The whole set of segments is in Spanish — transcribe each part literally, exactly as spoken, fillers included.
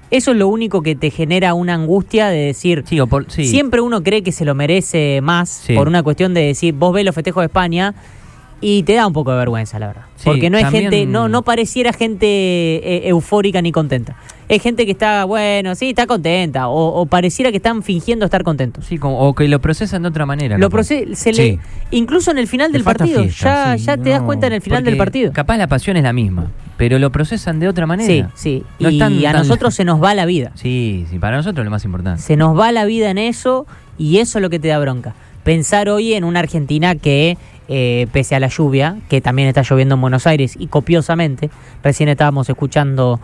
Eso es lo único que te genera una angustia de decir, sí, o por, sí. siempre uno cree que se lo merece más sí. por una cuestión de decir, vos ves los festejos de España y te da un poco de vergüenza, la verdad. Sí, porque no es también... gente, no, no pareciera gente eh, eufórica ni contenta. Es gente que está, bueno, sí, está contenta, o, o pareciera que están fingiendo estar contentos. Sí, como, o que lo procesan de otra manera. Lo proce- se sí. le, incluso en el final del partido, fiesta, ya, sí, ya te no, das cuenta en el final del partido. Capaz la pasión es la misma, pero lo procesan de otra manera. Sí, sí. No y están a tan... nosotros se nos va la vida. Sí, sí, para nosotros es lo más importante. Se nos va la vida en eso, y eso es lo que te da bronca. Pensar hoy en una Argentina que, eh, pese a la lluvia, que también está lloviendo en Buenos Aires y copiosamente, recién estábamos escuchando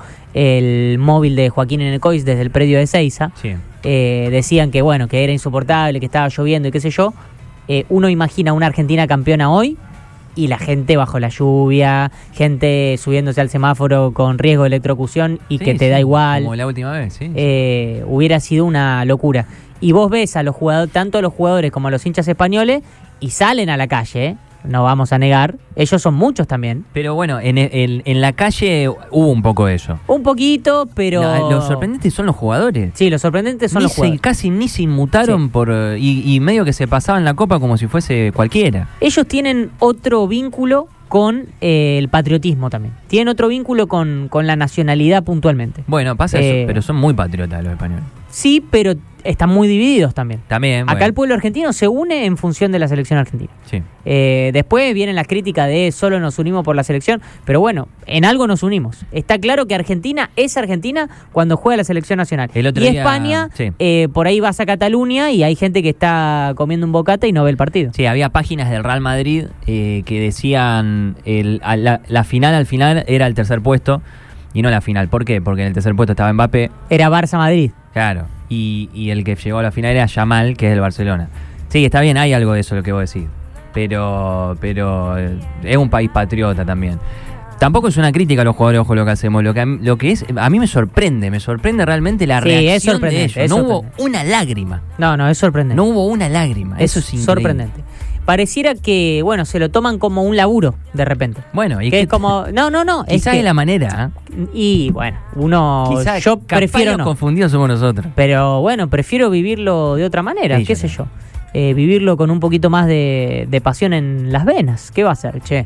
el móvil de Joaquín Enecois desde el predio de Ezeiza, sí. eh, decían que bueno, que era insoportable, que estaba lloviendo y qué sé yo. Eh, uno imagina una Argentina campeona hoy y la gente bajo la lluvia, gente subiéndose al semáforo con riesgo de electrocución y sí, que te sí, da igual. Como la última vez, sí. Eh, hubiera sido una locura. Y vos ves a los jugadores, tanto a los jugadores como a los hinchas españoles, y salen a la calle, ¿eh? No vamos a negar. Ellos son muchos también. Pero bueno, en, en, en la calle hubo un poco de eso. Un poquito, pero... No, los sorprendentes son los jugadores. Sí, los sorprendentes son ni los se, jugadores. Casi ni se inmutaron sí. por y, y medio que se pasaban la copa como si fuese cualquiera. Ellos tienen otro vínculo con eh, el patriotismo también. Tienen otro vínculo con, con la nacionalidad puntualmente. Bueno, pasa eh, eso, pero son muy patriotas los españoles. Sí, pero están muy divididos también. También. Acá bueno. el pueblo argentino se une en función de la selección argentina. Sí. Eh, después vienen las críticas de solo nos unimos por la selección, pero bueno, en algo nos unimos. Está claro que Argentina es Argentina cuando juega la selección nacional. El otro y día, España, sí. eh, por ahí vas a Cataluña y hay gente que está comiendo un bocata y no ve el partido. Sí, había páginas del Real Madrid eh, que decían el, a la, la final al final era el tercer puesto y no la final. ¿Por qué? Porque en el tercer puesto estaba Mbappé. Era Barça-Madrid. Claro, y, y el que llegó a la final era Yamal, que es del Barcelona. Sí, está bien, hay algo de eso lo que vos decís, pero, pero eh, es un país patriota también. Tampoco es una crítica a los jugadores, ojo, lo que hacemos. Lo que, lo que es, a mí me sorprende, me sorprende realmente la sí, reacción de ellos. Es no sorprendente. hubo una lágrima. No, no, es sorprendente. No hubo una lágrima, es eso es increíble. sorprendente. Pareciera que, bueno, se lo toman como un laburo, de repente. Bueno, y que que es como, no, no, no. Quizás es, que, es la manera. ¿eh? Y, bueno, uno, Quizás, yo prefiero los no. confundidos somos nosotros. Pero, bueno, prefiero vivirlo de otra manera, Sí, qué yo sé no. yo. Eh, vivirlo con un poquito más de, de pasión en las venas. ¿Qué va a ser, che?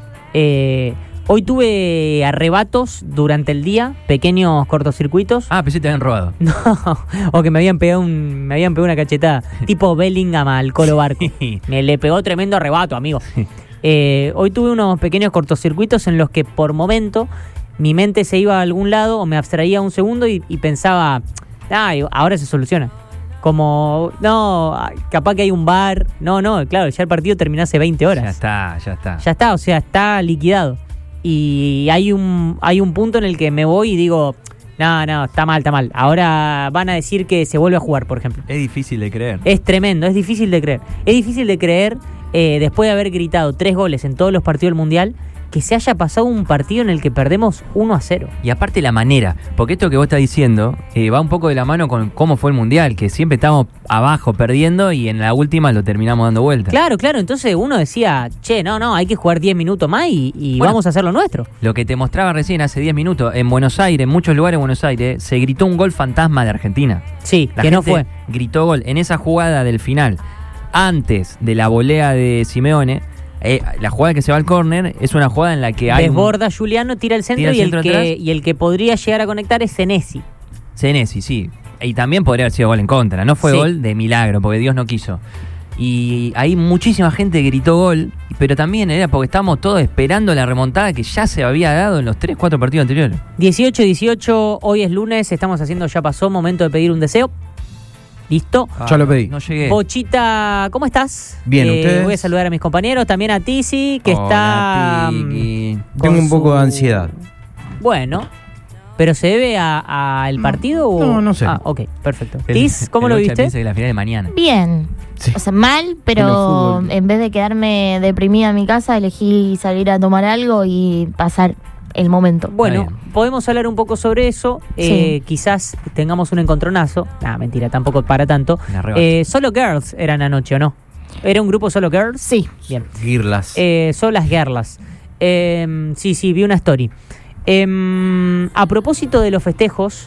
Eh... Hoy tuve arrebatos durante el día, pequeños cortocircuitos. Ah, pensé que te habían robado. No, o que me habían pegado un, me habían pegado una cachetada, tipo Bellingham al Colo Barco. Me le pegó tremendo arrebato, amigo. Eh, hoy tuve unos pequeños cortocircuitos en los que por momento mi mente se iba a algún lado o me abstraía un segundo y, y pensaba, ah, ahora se soluciona. Como, no, capaz que hay un bar. No, no, claro, ya el partido terminó hace veinte horas. Ya está, ya está. Ya está, o sea, está liquidado. Y hay un hay un punto en el que me voy y digo, no, no, está mal, está mal. Ahora van a decir que se vuelve a jugar, por ejemplo. Es difícil de creer. Es tremendo, es difícil de creer. Es difícil de creer, eh, después de haber gritado tres goles en todos los partidos del Mundial, que se haya pasado un partido en el que perdemos uno a cero. Y aparte la manera, porque esto que vos estás diciendo eh, va un poco de la mano con cómo fue el Mundial, que siempre estábamos abajo perdiendo y en la última lo terminamos dando vuelta. Claro, claro, entonces uno decía, che, no, no, hay que jugar diez minutos más y, y bueno, vamos a hacer lo nuestro. Lo que te mostraba recién hace diez minutos, en Buenos Aires, en muchos lugares de Buenos Aires, se gritó un gol fantasma de Argentina. Sí, la que gente no fue. Gritó gol en esa jugada del final, antes de la volea de Simeone. Eh, la jugada que se va al córner es una jugada en la que hay Desborda un... Juliano, tira el centro, tira el y, centro el que, y el que podría llegar a conectar es Senesi. Senesi, sí. Y también podría haber sido gol en contra. No fue sí. gol de milagro, porque Dios no quiso. Y ahí muchísima gente gritó gol, pero también era porque estábamos todos esperando la remontada que ya se había dado en los tres, cuatro partidos anteriores. dieciocho dieciocho, hoy es lunes, estamos haciendo Ya Pasó, momento de pedir un deseo. ¿Listo? Ah, ya lo pedí. No llegué. Bochita, ¿cómo estás? Bien, eh, ¿ustedes? Voy a saludar a mis compañeros, también a Tizi, que Hola, está... Tiki. Tengo un su... poco de ansiedad. Bueno, ¿pero se debe al partido o...? No, no sé. Ah, ok, perfecto. El- Tiz, ¿cómo el lo Bocha viste? piensa que la final es mañana. Bien. Sí. O sea, mal, Bueno, pero fútbol. en vez de quedarme deprimida en mi casa, elegí salir a tomar algo y pasar el momento. Bueno, Está bien. podemos hablar un poco sobre eso. Eh, quizás tengamos un encontronazo. Ah, mentira, tampoco para tanto. Una revancha. Eh, solo Girls eran anoche, ¿o no? ¿Era un grupo Solo Girls? Sí. Bien. Girlas. Eh, son las Girls. Eh, sí, sí, vi una story. Eh, a propósito de los festejos,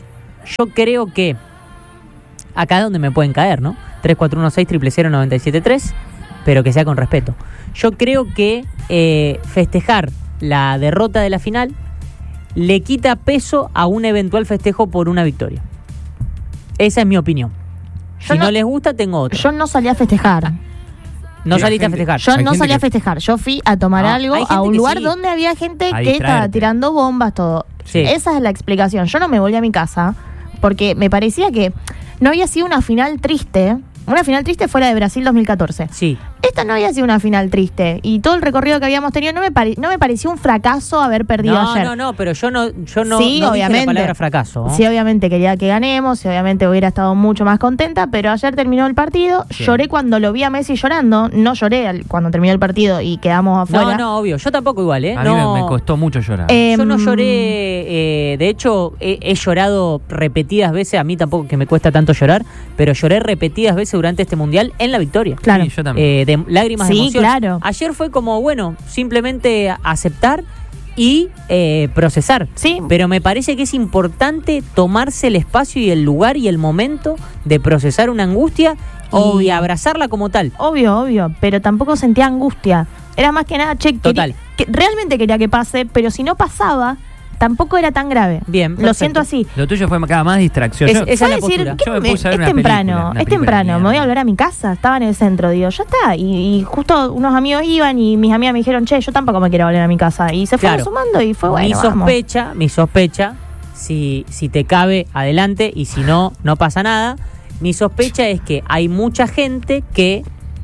yo creo que acá es donde me pueden caer, ¿no? tres cuatro uno seis, cero cero cero, nueve siete tres, pero que sea con respeto. Yo creo que eh, festejar la derrota de la final le quita peso a un eventual festejo por una victoria. Esa es mi opinión. Yo si no, no- les gusta, tengo otra. Yo no salí a festejar. No Sí, saliste a gente- festejar. Yo Hay no gente salí a que- festejar. Yo fui a tomar No, algo hay gente a un que lugar sí. donde había gente A que estaba distraerte. tirando bombas, todo. Sí. Esa es la explicación. Yo no me volví a mi casa porque me parecía que no había sido una final triste. Una final triste fuera de Brasil dos mil catorce. Sí. Esta no había sido una final triste. Y todo el recorrido que habíamos tenido no me, pare- no me pareció un fracaso haber perdido No, ayer. no, no, pero yo no, yo no, Sí, no dije obviamente. la palabra fracaso. ¿no? Sí, obviamente quería que ganemos, y obviamente hubiera estado mucho más contenta, pero ayer terminó el partido, Sí. lloré cuando lo vi a Messi llorando, no lloré al- cuando terminó el partido y quedamos afuera. No, no, obvio. Yo tampoco igual, ¿eh? A no, mí me, me costó mucho llorar. Eh, Yo no Em, lloré, eh, de hecho he, he llorado repetidas veces, a mí tampoco que me cuesta tanto llorar, pero lloré repetidas veces durante este mundial en la victoria. Claro. Sí, yo también. Eh, de lágrimas de Sí, emoción. claro. Ayer fue como, bueno, simplemente aceptar y eh, procesar. Sí. Pero me parece que es importante tomarse el espacio y el lugar y el momento de procesar una angustia y Obvio. abrazarla como tal. Obvio, obvio, pero tampoco sentía angustia. Era más que nada, che, quería- Total. que realmente quería que pase, pero si no pasaba, tampoco era tan grave. Bien, Lo perfecto. siento así. Lo tuyo fue cada más distracción. Es- Yo- esa es Fue la decir, postura. ¿qué Yo me me- puse a ver es una temprano, película, una es película temprano, de me voy a mierda. volver a mi casa, estaba en el centro, digo, ya está. Y, y justo unos amigos iban y mis amigas me dijeron, che, yo tampoco me quiero volver a mi casa. Y se fueron Claro. sumando y fue bueno. mi vamos. sospecha, mi sospecha, si, si te cabe, adelante, y si no, no pasa nada. Mi sospecha es que hay mucha gente que,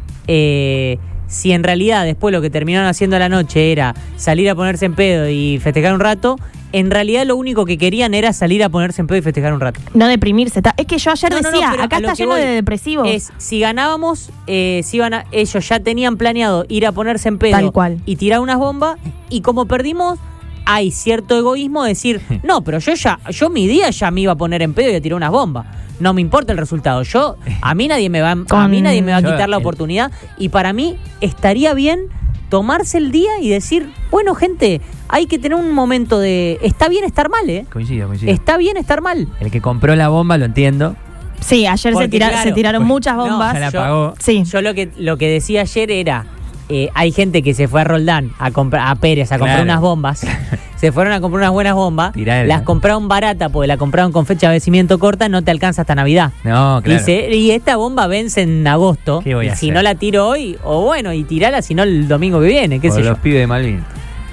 eh, si en realidad después lo que terminaron haciendo a la noche era salir a ponerse en pedo y festejar un rato, en realidad lo único que querían era salir a ponerse en pedo y festejar un rato. No deprimirse. ta- Es que yo ayer No, no, no, decía, pero acá a lo está que lleno voy de depresivos. Es, si ganábamos, eh, si iban a- ellos ya tenían planeado ir a ponerse en pedo Tal cual. y tirar unas bombas, y como perdimos, hay cierto egoísmo de decir, no, pero yo ya, yo mi día ya me iba a poner en pedo y a tirar unas bombas. No me importa el resultado. Yo, a mí nadie me va, a mí Con- nadie me va a Yo, quitar la el- oportunidad. Y para mí estaría bien tomarse el día y decir, bueno, gente, hay que tener un momento de, está bien estar mal, ¿eh? Coincido, coincido. Está bien estar mal. El que compró la bomba lo entiendo. Sí, ayer se, Porque, tira- claro, se tiraron pues, muchas no, bombas. Ya la yo- pagó. Sí. Yo lo que lo que decía ayer era, eh, hay gente que se fue a Roldán a comprar a Pérez a comprar Claro. unas bombas, se fueron a comprar unas buenas bombas, Tirá las el- compraron barata porque la compraron con fecha de vencimiento corta, no te alcanza hasta Navidad. No, claro. Dice, y esta bomba vence en agosto, ¿Qué voy y a si hacer? no la tiro hoy, o bueno, y tirala si no el domingo que viene, qué O sé yo. los pibes de Malvin.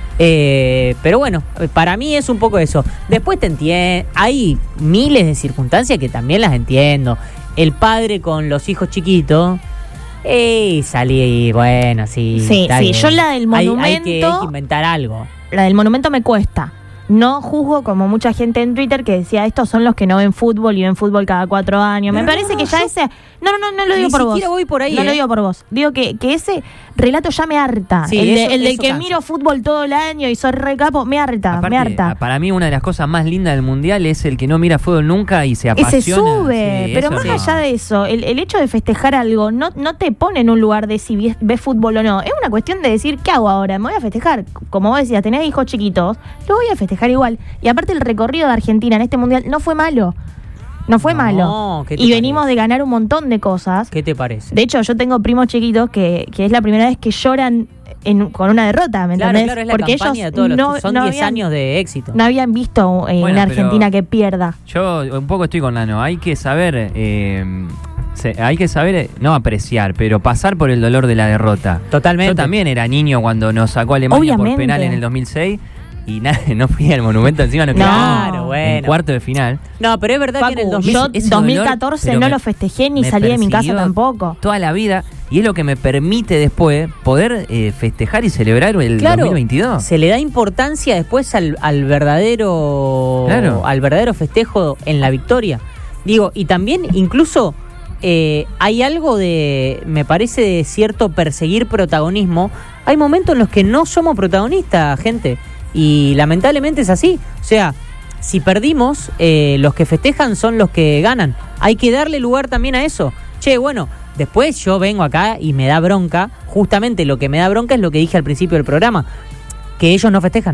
Eh, pero bueno, para mí es un poco eso. Después te entiendo, hay miles de circunstancias que también las entiendo. El padre con los hijos chiquitos, eh, salí, bueno, sí. Sí, está sí, bien. yo la del Hay- Hay, que, monumento- hay que inventar algo. La del monumento me cuesta. No juzgo como mucha gente en Twitter que decía, estos son los que no ven fútbol y ven fútbol cada cuatro años. Me No, parece que ya yo- ese... No, no, no, no lo Ni digo por vos. siquiera voy por ahí, No lo eh. digo por vos. Digo que, que ese relato ya me harta. Sí, el de- eso- el del eso que cansa. miro fútbol todo el año y soy re capo, me harta, Aparte, me harta. Para mí una de las cosas más lindas del mundial es el que no mira fútbol nunca y se Y apasiona. se sube, Sí, pero eso más no. allá de eso, el, el hecho de festejar algo no, no te pone en un lugar de si ves, ves fútbol o no. Es una cuestión de decir, ¿qué hago ahora? Me voy a festejar. Como vos decías, tenés hijos chiquitos, lo voy a festejar igual. Y aparte el recorrido de Argentina en este mundial no fue malo. No fue No, malo. ¿qué te Y venimos parece? de ganar un montón de cosas. ¿Qué te parece? De hecho, yo tengo primos chiquitos que, que es la primera vez que lloran en- con una derrota, ¿me claro, entendés? claro, es la Porque campaña ellos de todos los no, son no diez habían, años de éxito. no habían visto eh, Bueno, una pero- Argentina que pierda. Yo un poco estoy con Nano. Hay que saber, eh, se- hay que saber, eh, no apreciar, pero pasar por el dolor de la derrota. Totalmente. Yo también era niño cuando nos sacó Alemania por Obviamente. penal en el dos mil seis y nada, no fui al monumento, encima no No. quedamos Claro, bueno. en cuarto de final. No, pero es verdad que en el Facu, dos mil... yo ese dos mil dolor, catorce pero no me- lo festejé ni me salí de mi casa persiguió tampoco. Toda la vida y es lo que me permite después poder eh, festejar y celebrar el Claro, dos mil veintidós. se le da importancia después al, al verdadero Claro. al verdadero festejo en la victoria. Digo, y también incluso eh, hay algo de, me parece, de cierto perseguir protagonismo. Hay momentos en los que no somos protagonistas, gente, y lamentablemente es así. O sea, si perdimos, eh, los que festejan son los que ganan. Hay que darle lugar también a eso. Che, bueno, después yo vengo acá y me da bronca. Justamente lo que me da bronca es lo que dije al principio del programa, que ellos no festejan.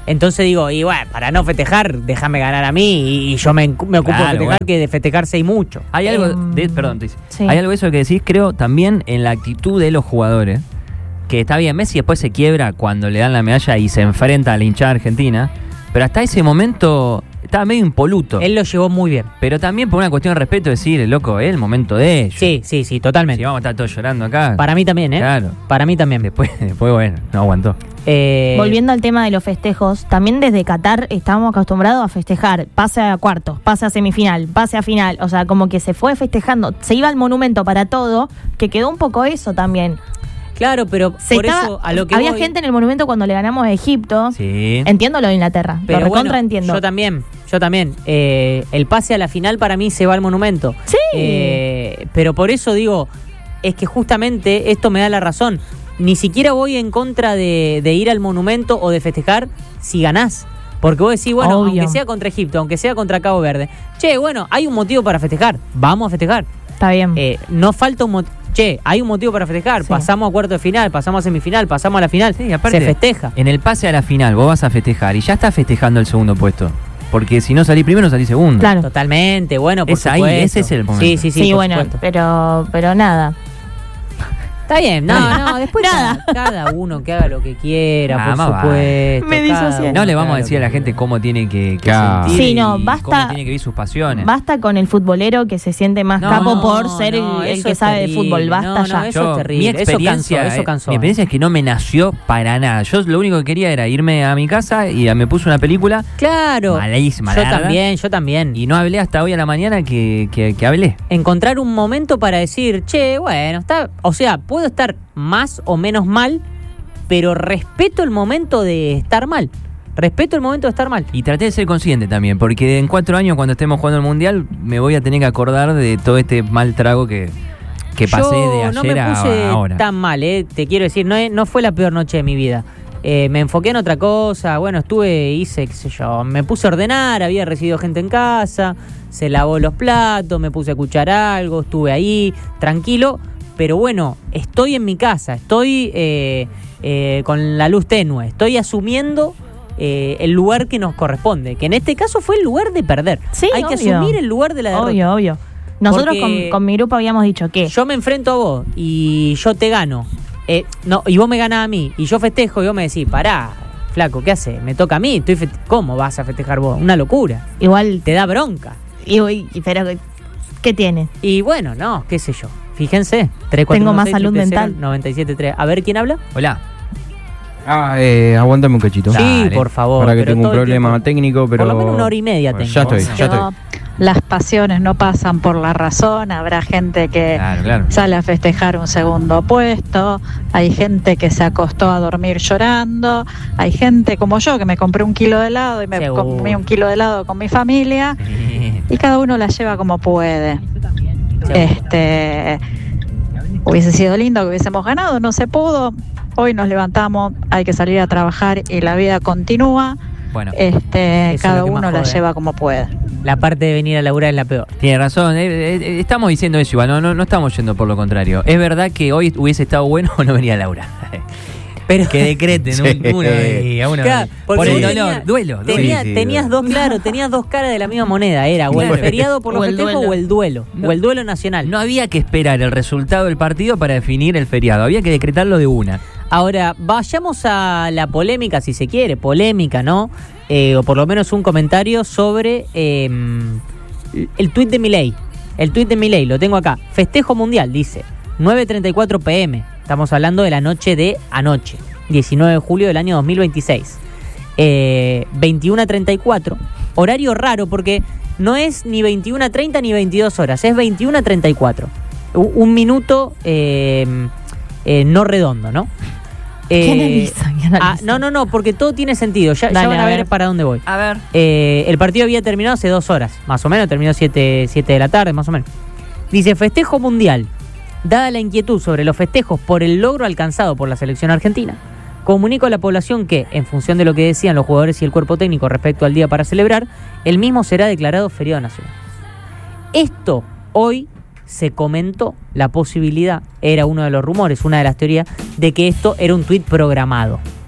Entonces digo, y bueno, para no festejar, déjame ganar a mí y, y yo me, me ocupo Claro, de festejar, bueno. que de festejarse hay mucho. Hay algo Em, de, perdón, te dice, sí. hay algo de eso que decís, creo, también en la actitud de los jugadores, que está bien, Messi después se quiebra cuando le dan la medalla y se enfrenta a la hinchada argentina, pero hasta ese momento estaba medio impoluto. Él lo llevó muy bien. Pero también por una cuestión de respeto decir, loco, es el momento de ellos. Sí, sí, sí, totalmente. Si vamos a estar todos llorando acá. Para mí también, ¿eh? Claro. Para mí también. Después, después bueno, no aguantó. Eh, Volviendo al tema de los festejos, también desde Qatar estábamos acostumbrados a festejar, pase a cuartos, pase a semifinal, pase a final, o sea, como que se fue festejando, se iba al monumento para todo, que quedó un poco eso también. Claro, pero Se por estaba- eso a lo que había voy- gente en el monumento cuando le ganamos a Egipto. Sí. Entiendo lo de Inglaterra, Pero lo recontra bueno, entiendo. Yo también, yo también. Eh, el pase a la final para mí se va al monumento. Sí. Eh, pero por eso digo, es que justamente esto me da la razón. Ni siquiera voy en contra de, de ir al monumento o de festejar si ganás. Porque vos decís, bueno, Obvio. aunque sea contra Egipto, aunque sea contra Cabo Verde. Che, bueno, hay un motivo para festejar. Vamos a festejar. Está bien. Eh, no falta un motivo. Che, hay un motivo para festejar. Sí. Pasamos a cuarto de final, pasamos a semifinal, pasamos a la final. Sí, aparte, se festeja. En el pase a la final, vos vas a festejar y ya estás festejando el segundo puesto. Porque si no salís primero, salís segundo. Claro. Totalmente, bueno, por Es ahí, supuesto. ese es el momento. Sí, sí, sí, Sí, por bueno, supuesto. pero, pero nada. Está bien, no, no, después Nada. cada, cada uno que haga lo que quiera, Ah, por más supuesto. Me cada disocié. uno No le que vamos a haga decir a lo la que gente quiera. cómo tiene que, que Claro. sentir Sí, no, y basta- cómo tiene que vivir sus pasiones. Basta con el futbolero que se siente más No, capo no, por ser no, el, el eso que es sabe de terrible. fútbol. Basta No, no, ya. eso es terrible. Mi Eso experiencia, cansó, eso eh, cansó. mi experiencia es que no me nació para nada. Yo lo único que quería era irme a mi casa y me puse una película Claro. malísima, Yo larga, también, yo también. y no hablé hasta hoy a la mañana que, que, que hablé. Encontrar un momento para decir, che, bueno, está, o sea, puedo estar más o menos mal, pero respeto el momento de estar mal. Respeto el momento de estar mal. Y traté de ser consciente también, porque en cuatro años cuando estemos jugando el Mundial me voy a tener que acordar de todo este mal trago que, que pasé Yo de ayer no me a puse ahora. tan mal, eh, te quiero decir, no, es- no fue la peor noche de mi vida. Eh, me enfoqué en otra cosa, bueno, estuve, hice, qué sé yo, me puse a ordenar, había recibido gente en casa, se lavó los platos, me puse a escuchar algo, estuve ahí, tranquilo, pero bueno, estoy en mi casa, estoy eh, eh, con la luz tenue, estoy asumiendo eh, el lugar que nos corresponde, que en este caso fue el lugar de perder. Sí, Hay que obvio. asumir el lugar de la derrota. Obvio, obvio. Nosotros Porque- con, con mi grupo habíamos dicho que Yo me enfrento a vos y yo te gano. Eh, no, y vos me ganás a mí. Y yo festejo y vos me decís, pará, flaco, ¿qué haces? Me toca a mí. Estoy feste- ¿Cómo vas a festejar vos? Una locura. igual Te da bronca. y, y- pero ¿qué tiene? Y bueno, no, qué sé yo. Fíjense. tres, cuatro, Tengo uno, más seis, salud triple cero, mental. noventa y siete tres. A ver, ¿quién habla? Hola. Ah, eh, aguántame un cachito. Dale. Sí, por favor. Para que pero tengo un todo el problema tiempo. técnico, pero. Por lo menos una hora y media Bueno, tengo. Ya estoy, ya Pero estoy. las pasiones no pasan por la razón, habrá gente que Claro, claro. sale a festejar un segundo puesto, hay gente que se acostó a dormir llorando, hay gente como yo que me compré un kilo de helado y me Seguro. comí un kilo de helado con mi familia y cada uno la lleva como puede. Este, hubiese sido lindo que hubiésemos ganado, no se pudo. Hoy nos levantamos, hay que salir a trabajar y la vida continúa. Bueno, Este, Eso es cada lo que más uno la jode. lleva como puede. La parte de venir a laburar es la peor. tiene razón. eh, eh, estamos diciendo eso, igual. No, no, no estamos yendo por lo contrario. Es verdad que hoy hubiese estado bueno o no venía Laura. Pero Que decreten Sí. un- uno y a uno. Claro, porque por el vos dolor. tenías- duelo. duelo. Tenía- Sí, sí, tenías duelo. dos, claro, tenías dos caras de la misma moneda. Era o el Claro. feriado por los O el festejos duelo. o el duelo. No. O el duelo nacional. No había que esperar el resultado del partido para definir el feriado. Había que decretarlo de una. Ahora, vayamos a la polémica, si se quiere, polémica, ¿no? Eh, o por lo menos un comentario sobre eh, el tuit de Milei. El tuit de Milei, lo tengo acá. Festejo mundial, dice. nueve treinta y cuatro pm. Estamos hablando de la noche de anoche. diecinueve de julio del año dos mil veintiséis. Eh, veintiuno treinta y cuatro. Horario raro porque no es ni veintiuno treinta ni veintidós horas. Es veintiuno treinta y cuatro. U- Un minuto eh, eh, no redondo, ¿no? ¿Qué Eh, analiza? ¿Qué analiza? ah, no, no, no, porque todo tiene sentido. Ya, ya Dale, van a a ver, ver. para dónde voy. A ver. Eh, el partido había terminado hace dos horas, más o menos, terminó siete, siete de la tarde, más o menos. Dice, festejo mundial. Dada la inquietud sobre los festejos por el logro alcanzado por la selección argentina, comunico a la población que, en función de lo que decían los jugadores y el cuerpo técnico respecto al día para celebrar, el mismo será declarado feriado nacional. Esto hoy se comentó la posibilidad, era uno de los rumores, una de las teorías, de que esto era un tuit programado.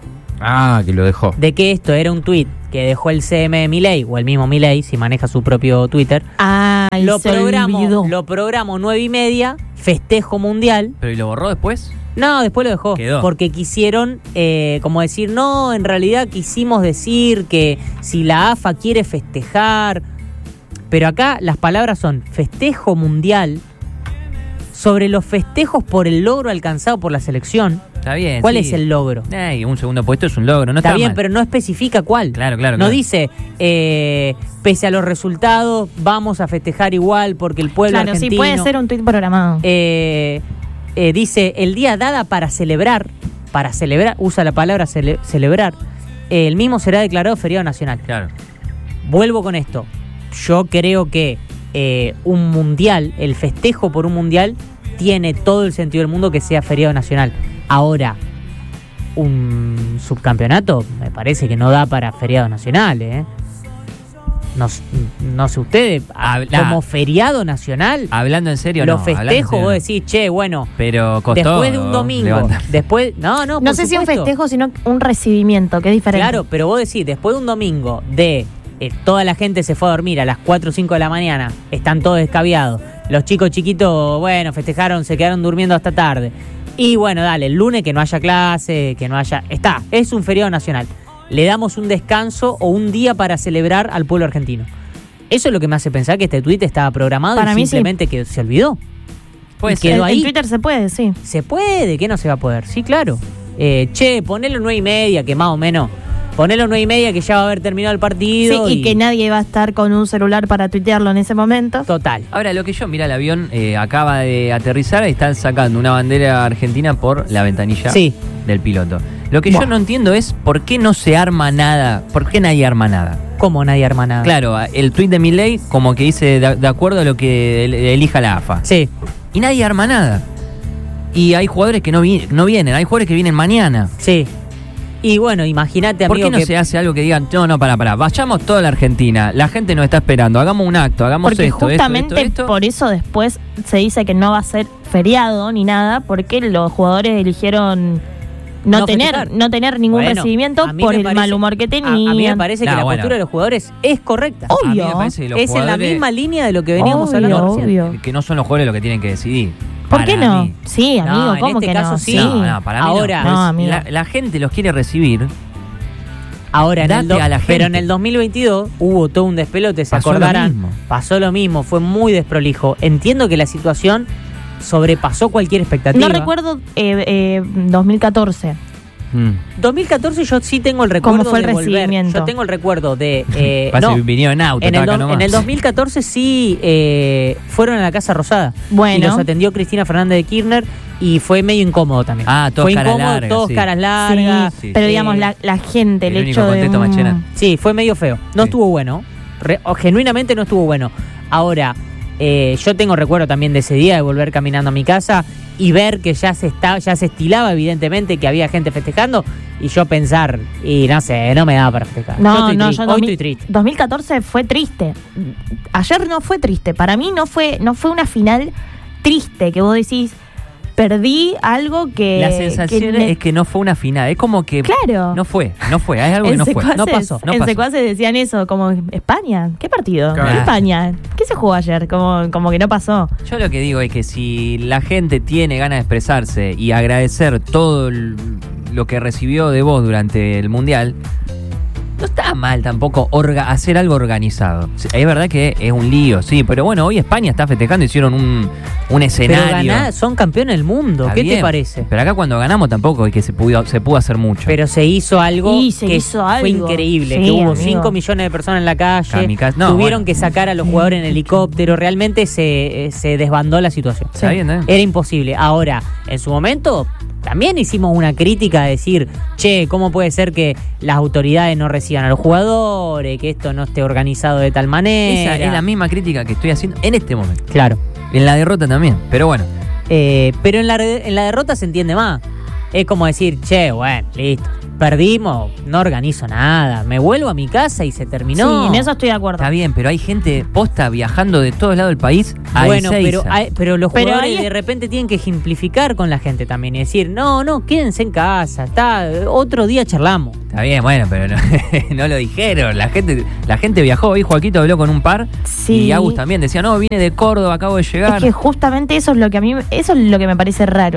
Ah, que lo dejó. de que esto era un tuit que dejó el C M de Milei, o el mismo Milei, si maneja su propio Twitter. Ay, Lo se programo, olvidó. lo programo nueve y media, festejo mundial. ¿Pero y lo borró después? No, después lo dejó. Quedó. Porque quisieron, eh, como decir, no, en realidad quisimos decir que si la A F A quiere festejar. Pero acá las palabras son festejo mundial sobre los festejos por el logro alcanzado por la selección. Está bien. ¿Cuál sí. es el logro? Ey, un segundo puesto es un logro, no está, Está bien, mal. pero no especifica cuál. Claro, claro, No claro. dice, eh, pese a los resultados, vamos a festejar igual porque el pueblo Claro, argentino... sí, puede ser un tuit programado. Eh, eh, dice, el día dada para celebrar, para celebrar, usa la palabra cele- celebrar, eh, el mismo será declarado feriado nacional. Claro. Vuelvo con esto. Yo creo que eh, un mundial, el festejo por un mundial, tiene todo el sentido del mundo que sea feriado nacional. Ahora, un subcampeonato me parece que no da para feriado nacional, ¿eh? No, s- no sé ustedes, a- Habla- como feriado nacional, Hablando en serio, lo no. hablando en festejo, serio, vos no. decís, che, bueno, Pero costó. después de un domingo, levantar. después, no, no, No por sé si un supuesto. festejo, sino un recibimiento, que es diferente. Claro, pero vos decís, después de un domingo de eh, toda la gente se fue a dormir a las cuatro o cinco de la mañana, están todos descabiados, los chicos chiquitos, bueno, festejaron, se quedaron durmiendo hasta tarde. Y bueno, dale, el lunes que no haya clase, que no haya... Está, es un feriado nacional. Le damos un descanso o un día para celebrar al pueblo argentino. Eso es lo que me hace pensar que este tuit estaba programado Para y mí sí. simplemente que se olvidó. Puede Y ser. quedó en, ahí. en Twitter se puede, sí. Se puede, ¿qué no se va a poder? Sí, claro. Eh, che, ponelo nueve y media, que más o menos. Ponelo nueve y media, que ya va a haber terminado el Sí, partido. y que nadie va a estar con un celular para tuitearlo en ese momento. Total. Ahora, lo que yo, mira, el avión eh, acaba de aterrizar y están sacando una bandera argentina por la ventanilla Sí. del piloto. Lo que yo Buah. no entiendo es por qué no se arma nada, por qué nadie arma nada. ¿Cómo nadie arma nada? Claro, el tuit de Milei como que dice de, de acuerdo a lo que el- elija la A F A. Sí. Y nadie arma nada. Y hay jugadores que no, vi- no vienen, hay jugadores que vienen mañana. Sí. Y bueno, imagínate, ¿Por amigo, qué no que... se hace algo que digan, no, no, para, para, vayamos toda la Argentina, la gente nos está esperando, hagamos un acto, hagamos Porque esto, justamente esto, esto, esto. por eso después se dice que no va a ser feriado ni nada, porque los jugadores eligieron no, No tener festejar. no tener ningún Bueno, recibimiento a mí por me el parece- mal humor que A, tenían. a mí me parece que No, la bueno. postura de los jugadores es correcta. Oh, A mí me obvio. parece que los Es en la jugadores- misma línea de lo que veníamos Obvio, hablando recién. obvio. que no son los jugadores los que tienen que decidir. ¿Por Para qué no? mí. Sí, amigo, No, en ¿cómo este que caso no? sí. No, no, para mí no. Ahora- Pues No, amigo. la, la gente los quiere recibir. Ahora, en el Date do- a la pero en gente. el dos mil veintidós hubo todo un despelote, se Pasó lo acordarán. mismo. Pasó lo mismo, fue muy desprolijo. Entiendo que la situación sobrepasó cualquier expectativa. No recuerdo eh, eh, dos mil catorce. Mm. dos mil catorce yo sí tengo el recuerdo ¿Cómo fue el de volver. recibimiento? Yo tengo el recuerdo de... eh, Pase, no, vinieron en auto, en, el estaba acá do- nomás. en el dos mil catorce sí eh, fueron a la Casa Rosada. Bueno. Y los atendió Cristina Fernández de Kirchner y fue medio incómodo también. Ah, todos fue caras incómodo, largas, todos sí. caras largas. Sí, pero eh, digamos, la, la gente, el, el único hecho de contexto un- Machena. Sí, fue medio feo. No Sí. estuvo bueno. Re- o genuinamente no estuvo bueno. Ahora, eh, yo tengo recuerdo también de ese día de volver caminando a mi casa y ver que ya se estaba, ya se estilaba evidentemente que había gente festejando y yo pensar, y no sé, no me daba para festejar. Yo No, estoy no, triste. yo Hoy dos mil estoy triste. dos mil catorce fue triste. Ayer no fue triste. Para mí no fue, no fue una final triste que vos decís, perdí algo que. La sensación que ne- es que no fue una final. Es como que Claro. no fue, no fue. Hay algo que En no fue. Secuaces- No pasó. No en pasó. Secuaces decían eso, como España. ¿Qué partido? Claro. España. ¿Qué se jugó ayer? Como, como que no pasó. Yo lo que digo es que si la gente tiene ganas de expresarse y agradecer todo el- lo que recibió de vos durante el Mundial, no está mal tampoco orga- hacer algo organizado. Sí, es verdad que es un lío, sí, pero bueno, hoy España está festejando, hicieron un, un Pero escenario. ganá- son campeones del mundo. Está ¿Qué bien, te parece? Pero acá cuando ganamos tampoco es que se pudo, se pudo hacer mucho. Pero se hizo algo Y se que hizo fue algo. increíble. Sí, que hubo amigo. cinco millones de personas en la calle. Kamikaze. No, tuvieron bueno. que sacar a los jugadores en helicóptero. Realmente se, eh, se desbandó la situación. Está bien, ¿eh? Era imposible. Ahora, en su momento, también hicimos una crítica de decir, che, ¿cómo puede ser que las autoridades no reciban a los jugadores, que esto no esté organizado de tal manera? Esa es la misma crítica que estoy haciendo en este momento. Claro. En la derrota también. Pero bueno, Eh, pero en la, re- en la derrota se entiende más. Es como decir, che, bueno, listo. perdimos, no organizo nada. Me vuelvo a mi casa y se terminó. Sí, en eso estoy de acuerdo. Está bien, pero hay gente posta viajando de todos lados del país a Bueno, Ezeiza. pero, hay- pero los Pero jugadores ahí- de repente tienen que ejemplificar con la gente también y decir, no, no, quédense en casa, está, otro día charlamos. Está bien, bueno, pero no, no lo dijeron. La gente la gente viajó. Hoy Joaquito habló con un par. Sí. Y Agus también decía, no, vine de Córdoba, acabo de llegar. Es que justamente eso es lo que a mí, eso es lo que me parece raro.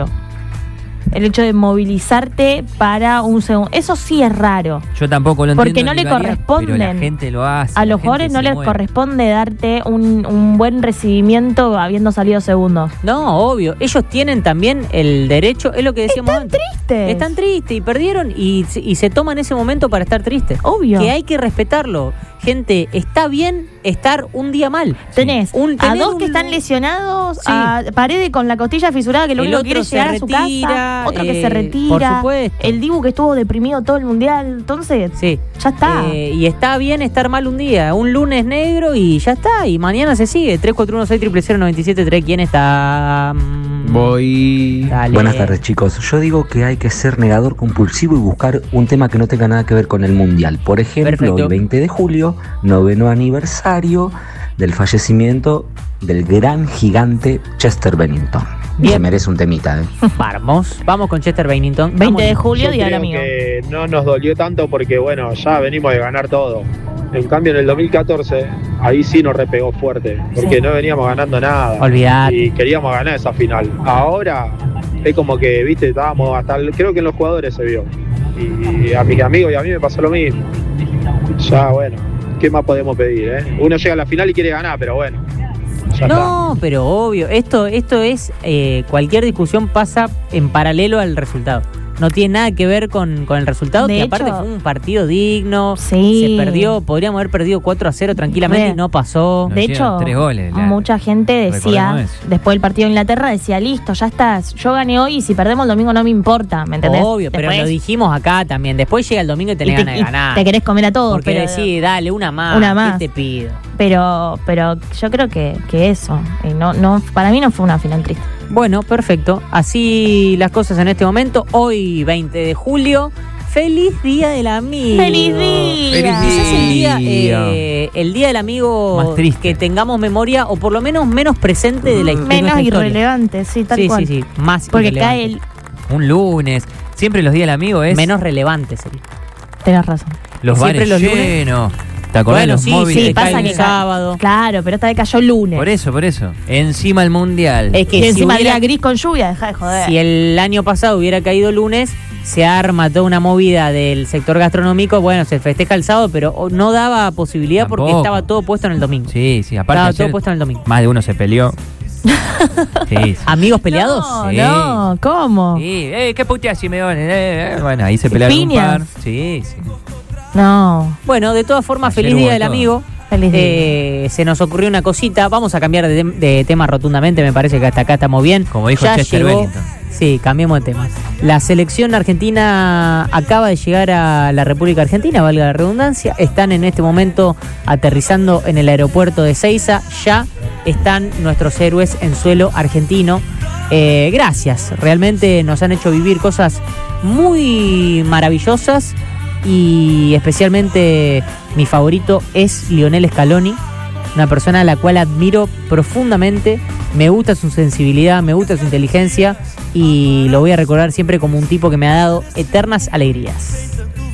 El hecho de movilizarte para un segundo. Eso sí es raro. Yo tampoco lo Porque entiendo. no le Ligaría, corresponden. Pero la gente lo hace. A la los gente jugadores no se les mueve. corresponde darte un, un buen recibimiento habiendo salido segundos. No, obvio, ellos tienen también el derecho, es lo que decíamos Están antes. tristes. Están tristes y perdieron y, se- y se toman ese momento para estar tristes. Obvio. Que hay que respetarlo. Gente, está bien estar un día mal. Tenés Un- a tener dos un- que están lesionados, Sí. a Paredes con la costilla fisurada que lo El único que quiere otro es se llegar a su retira, casa, otro que eh, se retira, por supuesto. el Dibu que estuvo deprimido todo el mundial, entonces Sí. ya está. Eh, y está bien estar mal un día, un lunes negro y ya está. Y mañana se sigue. tres cuatro uno seis cero cero nueve siete tres. ¿Quién está? Mm, Voy. Dale. Buenas tardes, chicos. Yo digo que hay que ser negador compulsivo y buscar un tema que no tenga nada que ver con el mundial. Por ejemplo, Perfecto. el veinte de julio, noveno aniversario del fallecimiento del gran gigante Chester Bennington. Bien. Se merece un temita, ¿eh? Vamos, vamos con Chester Bennington. veinte de Vamos. julio, Yo día del creo amigo. que no nos dolió tanto porque, bueno, ya venimos de ganar todo. En cambio, en el dos mil catorce, ahí sí nos repegó fuerte, porque Sí. no veníamos ganando nada. Olvidate. Y queríamos ganar esa final. Ahora es como que, viste, estábamos hasta, el- creo que en los jugadores se vio. Y a mis amigos y a mí me pasó lo mismo. Ya, bueno, ¿qué más podemos pedir, eh? Uno llega a la final y quiere ganar, pero bueno. Ya No, pero obvio. Esto, esto es. eh, cualquier discusión pasa en paralelo al resultado. No tiene nada que ver con, con el resultado, De que hecho- aparte fue un partido digno. Sí. Se perdió, podríamos haber perdido cuatro a cero tranquilamente Re. y no pasó. Nos De hicieron hecho, tres goles, la- mucha gente decía, recordemos eso. después del partido de Inglaterra, decía, listo, ya estás, yo gané hoy y si perdemos el domingo no me importa, ¿me entendés? Obvio, pero Después- lo dijimos acá también. Después llega el domingo y y tenés te, ganas de y ganar. te querés comer a todos, Porque pero, decís, dale, una más. Una más. ¿Qué te pido? pero pero yo creo que, que eso, y no, no, para mí no fue una final triste. Bueno, perfecto. Así las cosas en este momento. Hoy, veinte de julio. ¡Feliz Día del Amigo! ¡Feliz día! ¡Feliz Quizás el día, día! eh, el día del amigo Más triste. que tengamos memoria, o por lo menos menos presente de la de Menos nuestra historia. irrelevante, sí, tal Sí, cual. sí, sí. Más Porque irrelevante. cae el... Un lunes. Siempre los días del amigo es Menos relevante sería. Tenés razón. los siempre bares los lunes. llenos. ¿Te acordás de Bueno, los sí, móviles? sí, Sí, cae pasa un que sábado. Claro, pero esta vez cayó el lunes. Por eso, por eso. Encima el mundial. Es que y si encima hubiera- día gris con lluvia, deja de joder. Si el año pasado hubiera caído lunes, se arma toda una movida del sector gastronómico. Bueno, se festeja el sábado, pero no daba posibilidad porque Tampoco. estaba todo puesto en el domingo. Sí, sí. Aparte Estaba ayer todo puesto en el domingo. más de uno se peleó. sí, sí. ¿Amigos peleados? No, Sí. no, ¿cómo? Sí, eh, qué puteas si me van. Eh, eh. Bueno, ahí se pelearon un ¿Piñas? par. Sí, sí. No, Bueno, de todas formas, Ayer feliz hubo día de del todo. amigo. feliz día. Eh, se nos ocurrió una cosita. Vamos a cambiar de, de tema rotundamente. Me parece que hasta acá estamos bien. Como dijo Ya Chester llegó- Bennington. Sí, cambiemos de tema. La selección argentina acaba de llegar a la República Argentina, valga la redundancia. Están en este momento aterrizando en el aeropuerto de Ezeiza. Ya están nuestros héroes en suelo argentino. Eh, gracias, realmente nos han hecho vivir cosas muy maravillosas y especialmente mi favorito es Lionel Scaloni. Una persona a la cual admiro profundamente, me gusta su sensibilidad, me gusta su inteligencia y lo voy a recordar siempre como un tipo que me ha dado eternas alegrías.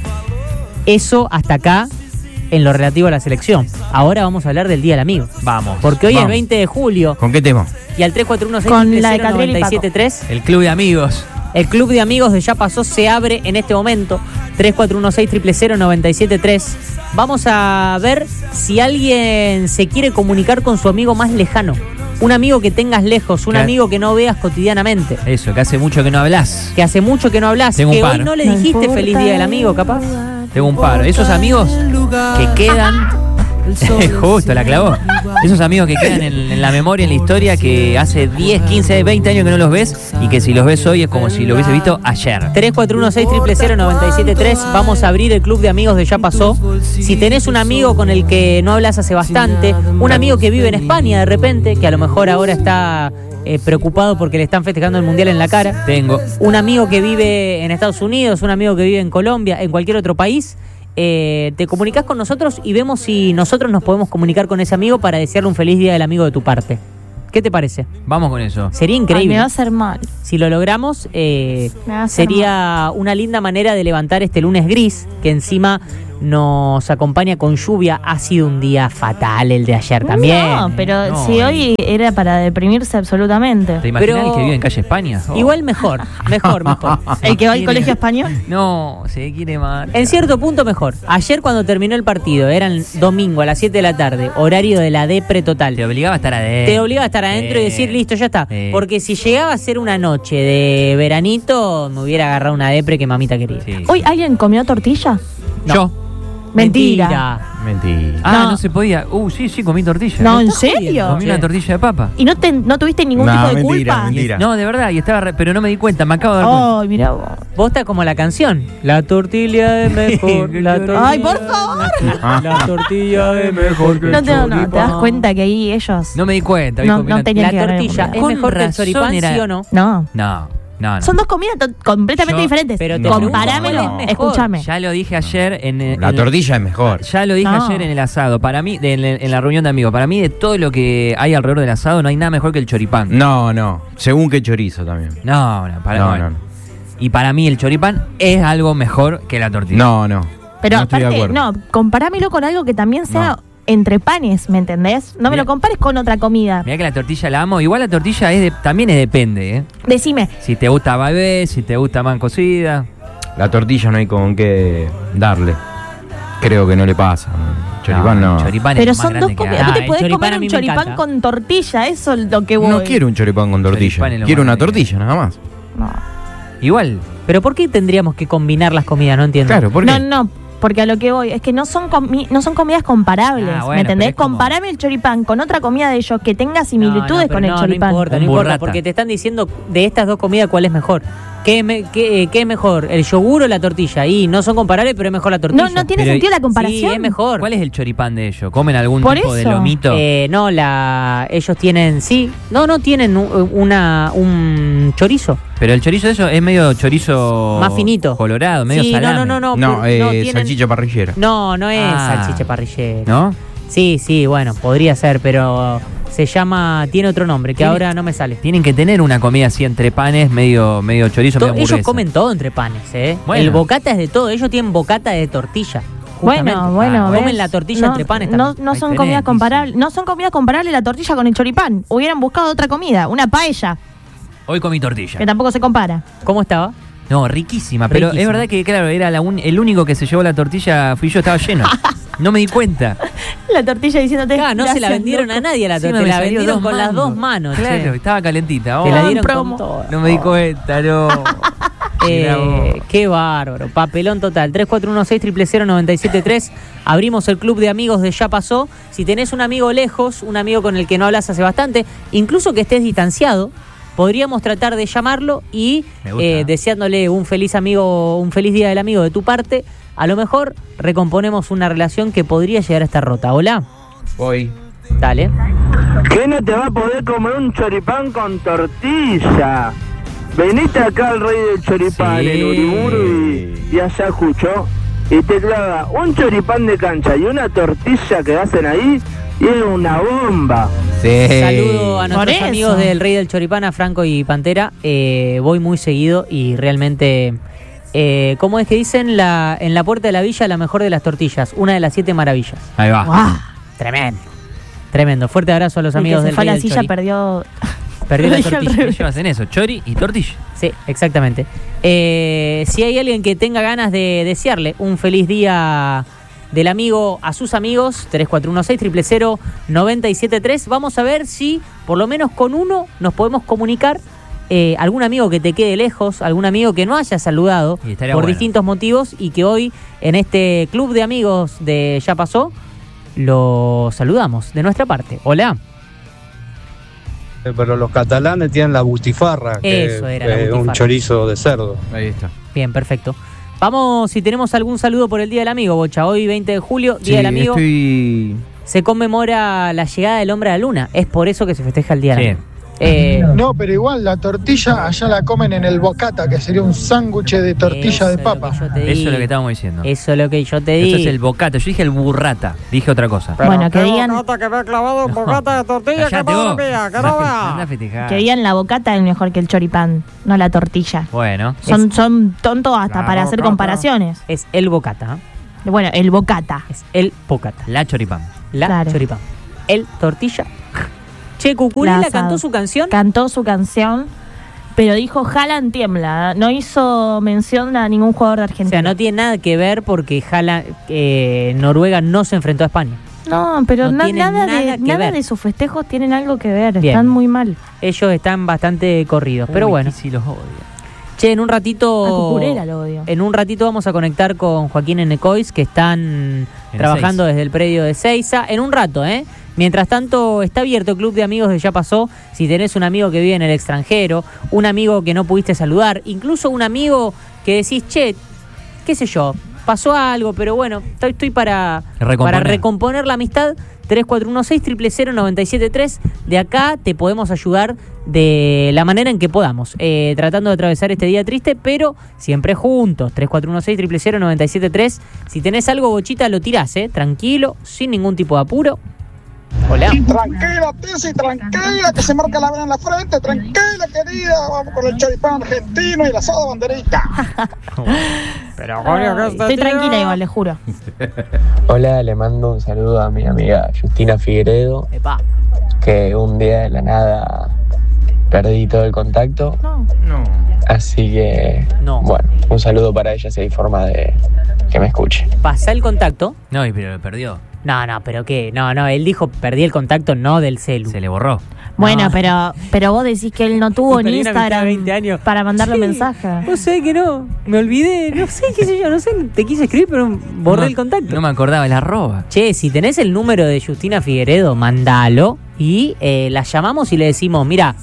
Eso hasta acá en lo relativo a la selección. Ahora vamos a hablar del Día del Amigo. Vamos. Porque hoy vamos. es veinte de julio ¿Con qué tema? y al tres cuatro uno seis Con la de cero Catriel y nueve Paco. siete tres El club de amigos. el club de amigos de Ya Pasó se abre en este momento. tres cuatro uno seis cero cero nueve siete tres. Vamos a ver si alguien se quiere comunicar con su amigo más lejano. Un amigo que tengas lejos, un Claro. amigo que no veas cotidianamente. Eso, que hace mucho que no hablas. Que hace mucho que no hablas. Tengo un Que par. hoy no le No dijiste importa feliz día del amigo, capaz. Tengo un par. Esos amigos que quedan Justo, la clavó. Esos amigos que quedan en, en la memoria, en la historia, que hace diez, quince, veinte años que no los ves y que si los ves hoy es como si lo hubiese visto ayer. tres cuatro uno seis cero cero cero nueve siete tres. Vamos a abrir el club de amigos de Ya Pasó. Si tenés un amigo con el que no hablas hace bastante, un amigo que vive en España de repente, que a lo mejor ahora está eh, preocupado porque le están festejando el Mundial en la cara. Tengo. Un amigo que vive en Estados Unidos, un amigo que vive en Colombia, en cualquier otro país. Eh, te comunicás con nosotros y vemos si nosotros nos podemos comunicar con ese amigo para desearle un feliz día del amigo de tu parte. ¿Qué te parece? Vamos con eso. Sería Ay, increíble. me va a hacer mal. Si lo logramos, eh, Me va a hacer sería una linda manera de levantar este lunes gris, que encima nos acompaña con lluvia. Ha sido un día fatal el de ayer también. No, pero No, si eh. hoy era para deprimirse absolutamente. ¿Te imaginas Pero- el que vive en calle España? Oh. Igual mejor, mejor, mejor. El que va al Quiere- colegio español. No, se quiere más. En cierto punto mejor. Ayer cuando terminó el partido, eran domingo a las siete de la tarde, horario de la depre total. Te obligaba a estar adentro. Te obligaba a estar adentro y Sí. decir, listo, ya está. Sí. Porque si llegaba a ser una noche de veranito, me hubiera agarrado una depre que mamita quería. Sí. ¿Hoy alguien comió tortilla? No. Yo. Mentira. Mentira. Ah, No. no. se podía. Uh, sí, sí, comí tortilla. No, ¿en estás serio? jodiendo. Comí una tortilla de papa. ¿Y no, te, no tuviste ningún No, tipo de mentira, culpa? mentira. No, de verdad, y estaba re- pero no me di cuenta, me acabo de dar cuenta. Ay, mirá vos. Vos estás como la canción. La tortilla es mejor. La tortilla Ay, por favor. La tortilla es mejor que No el te, no, te das choripán. cuenta que ahí ellos... No me di cuenta. vi No, comí no una- tenía La que ganar tortilla el es Con mejor que el razón choripán, era- ¿sí o no? No. No, no, no. Son dos comidas to- completamente Yo- diferentes. pero te pregunto, Comparámelo. ¿cuál es mejor? Escúchame. Ya lo dije ayer en, en La el- tortilla es mejor. Ya lo dije No. ayer en el asado. Para mí, de- en, en la reunión de amigos, para mí de todo lo que hay alrededor del asado no hay nada mejor que el choripán. No, no. Según qué chorizo también. No, no, para No, bueno. no. Y para mí el choripán es algo mejor que la tortilla. No, no. Pero no estoy de aparte, acuerdo. no, comparámelo con algo que también sea No. entre panes, ¿me entendés? No me Mira. lo compares con otra comida. Mirá que la tortilla la amo. Igual la tortilla es de- también es depende, ¿eh? Decime, Si te gusta babé, si te gusta man cocida. La tortilla no hay con qué darle. Creo que no le pasa. Choripán no. el choripán pero es lo más son dos grande que comidas. hay. Vos Ah, te el podés choripán comer a mí un me choripán encanta. con tortilla, eso es lo que voy. No quiero un choripán con tortilla. Choripán es lo Quiero más una grande que tortilla, nada más. No. Igual. Pero ¿por qué tendríamos que combinar las comidas? No entiendo. Claro, ¿por qué? No, no, porque a lo que voy es que no son comi- no son comidas comparables, Ah, bueno, ¿me entendés? pero es como- Comparame el choripán con otra comida de ellos que tenga No, similitudes no, pero con el no, choripán. No importa, no Un importa, burrata. porque te están diciendo de estas dos comidas cuál es mejor. ¿Qué, me- qué, qué es mejor, el yogur o la tortilla? Y no son comparables, pero es mejor la tortilla. No, no tiene Pero- sentido la Sí, comparación. es mejor. ¿Cuál es el choripán de ellos? ¿Comen algún Por tipo de eso. lomito? Eh, no, la, ellos tienen, sí, no, no tienen un, una, un chorizo. Pero el chorizo de ellos es medio chorizo Más finito. colorado, medio Sí, no, salame. no, no, no. No, pero eh, no tienen- salchicha parrillera. No, no es Ah. salchicha parrillera. ¿No? Sí, sí, bueno, podría ser, pero se llama, tiene otro nombre que Tiene- ahora no me sale. Tienen que tener una comida así entre panes, medio, medio chorizo, To- medio ellos hamburguesa. comen todo entre panes, ¿eh? Bueno. El bocata es de todo, ellos tienen bocata de tortilla. justamente. Bueno, bueno, Ah, ¿ves? comen la tortilla no, entre panes No, también. no Ahí son tenés, comidas dice. comparables, no son comidas comparables la tortilla con el choripán. Hubieran buscado otra comida, una paella, Hoy comí tortilla. que tampoco se compara. ¿Cómo estaba? No, riquísima, pero Riquísima. es verdad que, claro, era la un- el único que se llevó la tortilla, fui yo, estaba lleno. No me di cuenta. La tortilla diciéndote. Ah, no se la "Gracias, vendieron loco". a nadie la Sí, tortilla, me la salió vendieron dos con las mangos. dos manos. che. Claro, estaba calentita. Te Oh, la en dieron promo. con todo. no me di cuenta, no. Mirá Eh, vos. qué bárbaro, papelón total. tres cuatro uno seis cero cero cero nueve siete tres. Abrimos el club de amigos de Ya Pasó. Si tenés un amigo lejos, un amigo con el que no hablas hace bastante, incluso que estés distanciado, podríamos tratar de llamarlo y Me gusta. eh, deseándole un feliz amigo, un feliz día del amigo de tu parte. A lo mejor recomponemos una relación que podría llegar a estar rota. Hola, Voy. dale. ¿Qué no te va a poder comer un choripán con tortilla? Veniste acá al rey del choripán, Sí. en Uriburu y, y Ayacucho, y te clava un choripán de cancha y una tortilla que hacen ahí, y es una bomba. Sí. Saludo a Por nuestros eso. amigos del Rey del Choripán, a Franco y Pantera. Eh, voy muy seguido y realmente, eh, ¿cómo es que dicen? La, en la puerta de la villa, la mejor de las tortillas, una de las siete maravillas. Ahí va. ¡Guau! Tremendo. Tremendo. Fuerte abrazo a los El amigos que se del fue Rey a la del silla Chori. perdió. Perdió la Dije al tortilla. revés. Ellos hacen eso, chori y tortilla. Sí, exactamente. Eh, si hay alguien que tenga ganas de desearle un feliz día del amigo a sus amigos, tres cuatro uno seis cero cero cero nueve siete tres, vamos a ver si por lo menos con uno nos podemos comunicar. Eh, algún amigo que te quede lejos, algún amigo que no haya saludado Y estaría por bueno. distintos motivos y que hoy en este club de amigos de Ya Pasó lo saludamos de nuestra parte. Hola. Pero los catalanes tienen la butifarra, que Eso era la es un butifarra. chorizo de cerdo. Ahí está. Bien, perfecto. Vamos, si tenemos algún saludo por el Día del Amigo, Bocha. Hoy, veinte de julio, Día Sí, del Amigo. estoy... Se conmemora la llegada del hombre a la luna. Es por eso que se festeja el Día del Sí. Amigo. Eh, No, pero igual la tortilla allá la comen en el bocata, que sería un sándwich de tortilla eso de es lo papa. que yo te Eso es lo digo. que estábamos diciendo. Eso es lo que yo te Esto digo. es el bocata. Yo dije el burrata. Dije otra cosa. Bueno, que digan, que me ha clavado un bocata de tortilla Callate vos. Anda a festejar. que digan la bocata es mejor que el choripán, no la tortilla. Bueno. Son, son tontos hasta Claro, para hacer claro, comparaciones. Es el bocata. ¿eh? Bueno, el bocata. Es el bocata. La choripán. La Claro. choripán. El tortilla. Che, Cucurella La asado. cantó su canción. Cantó su canción, pero dijo Haaland tiembla. No hizo mención a ningún jugador de O Argentina. sea, no tiene nada que ver porque Jala, eh, Noruega no se enfrentó a España. No, pero No na- tiene nada, nada de, que nada ver. de sus festejos tienen algo que ver. Bien. Están muy mal. Ellos están bastante corridos. Pero Uy, bueno. sí los odio. Che, en un ratito. A Cucurella lo odio. En un ratito vamos a conectar con Joaquín Enecois, que están trabajando desde el predio de Seiza. En un rato, ¿eh? Mientras tanto, está abierto el Club de Amigos de Ya Pasó. Si tenés un amigo que vive en el extranjero, un amigo que no pudiste saludar, incluso un amigo que decís, che, qué sé yo, pasó algo, pero bueno, estoy, estoy para, Recomponer. para recomponer la amistad. tres cuatro uno seis, cero cero cero, nueve siete tres. De acá te podemos ayudar de la manera en que podamos, eh, tratando de atravesar este día triste, pero siempre juntos. tres cuatro uno seis, cero cero cero, nueve siete tres. Si tenés algo, Bochita, lo tirás, eh, tranquilo, sin ningún tipo de apuro. Hola. Tranquila, Tizzy, tranquila, que se marca la vena en la frente. Tranquila, querida. Vamos con el choripán argentino y el asado banderita. Pero Ay, estoy tranquila igual, les juro. Hola, le mando un saludo a mi amiga Justina Figueredo, Epa. que un día de la nada perdí todo el contacto. No. No. Así que, No. bueno, un saludo para ella si hay forma de que me escuche. Pasa el contacto. No, y pero lo perdió. No, no, pero qué. No, no, él dijo perdí el contacto, no del celu. Se le borró. Bueno, No. pero pero vos decís que él no tuvo Y ni perdí una amistad de Instagram veinte años. para mandarle Sí. mensaje. No sé que no, me olvidé, no sé, qué sé yo, no sé, te quise escribir, pero borré No, el contacto. No me acordaba, el arroba. Che, si tenés el número de Justina Figueredo, mandalo y eh, la llamamos y le decimos, mira,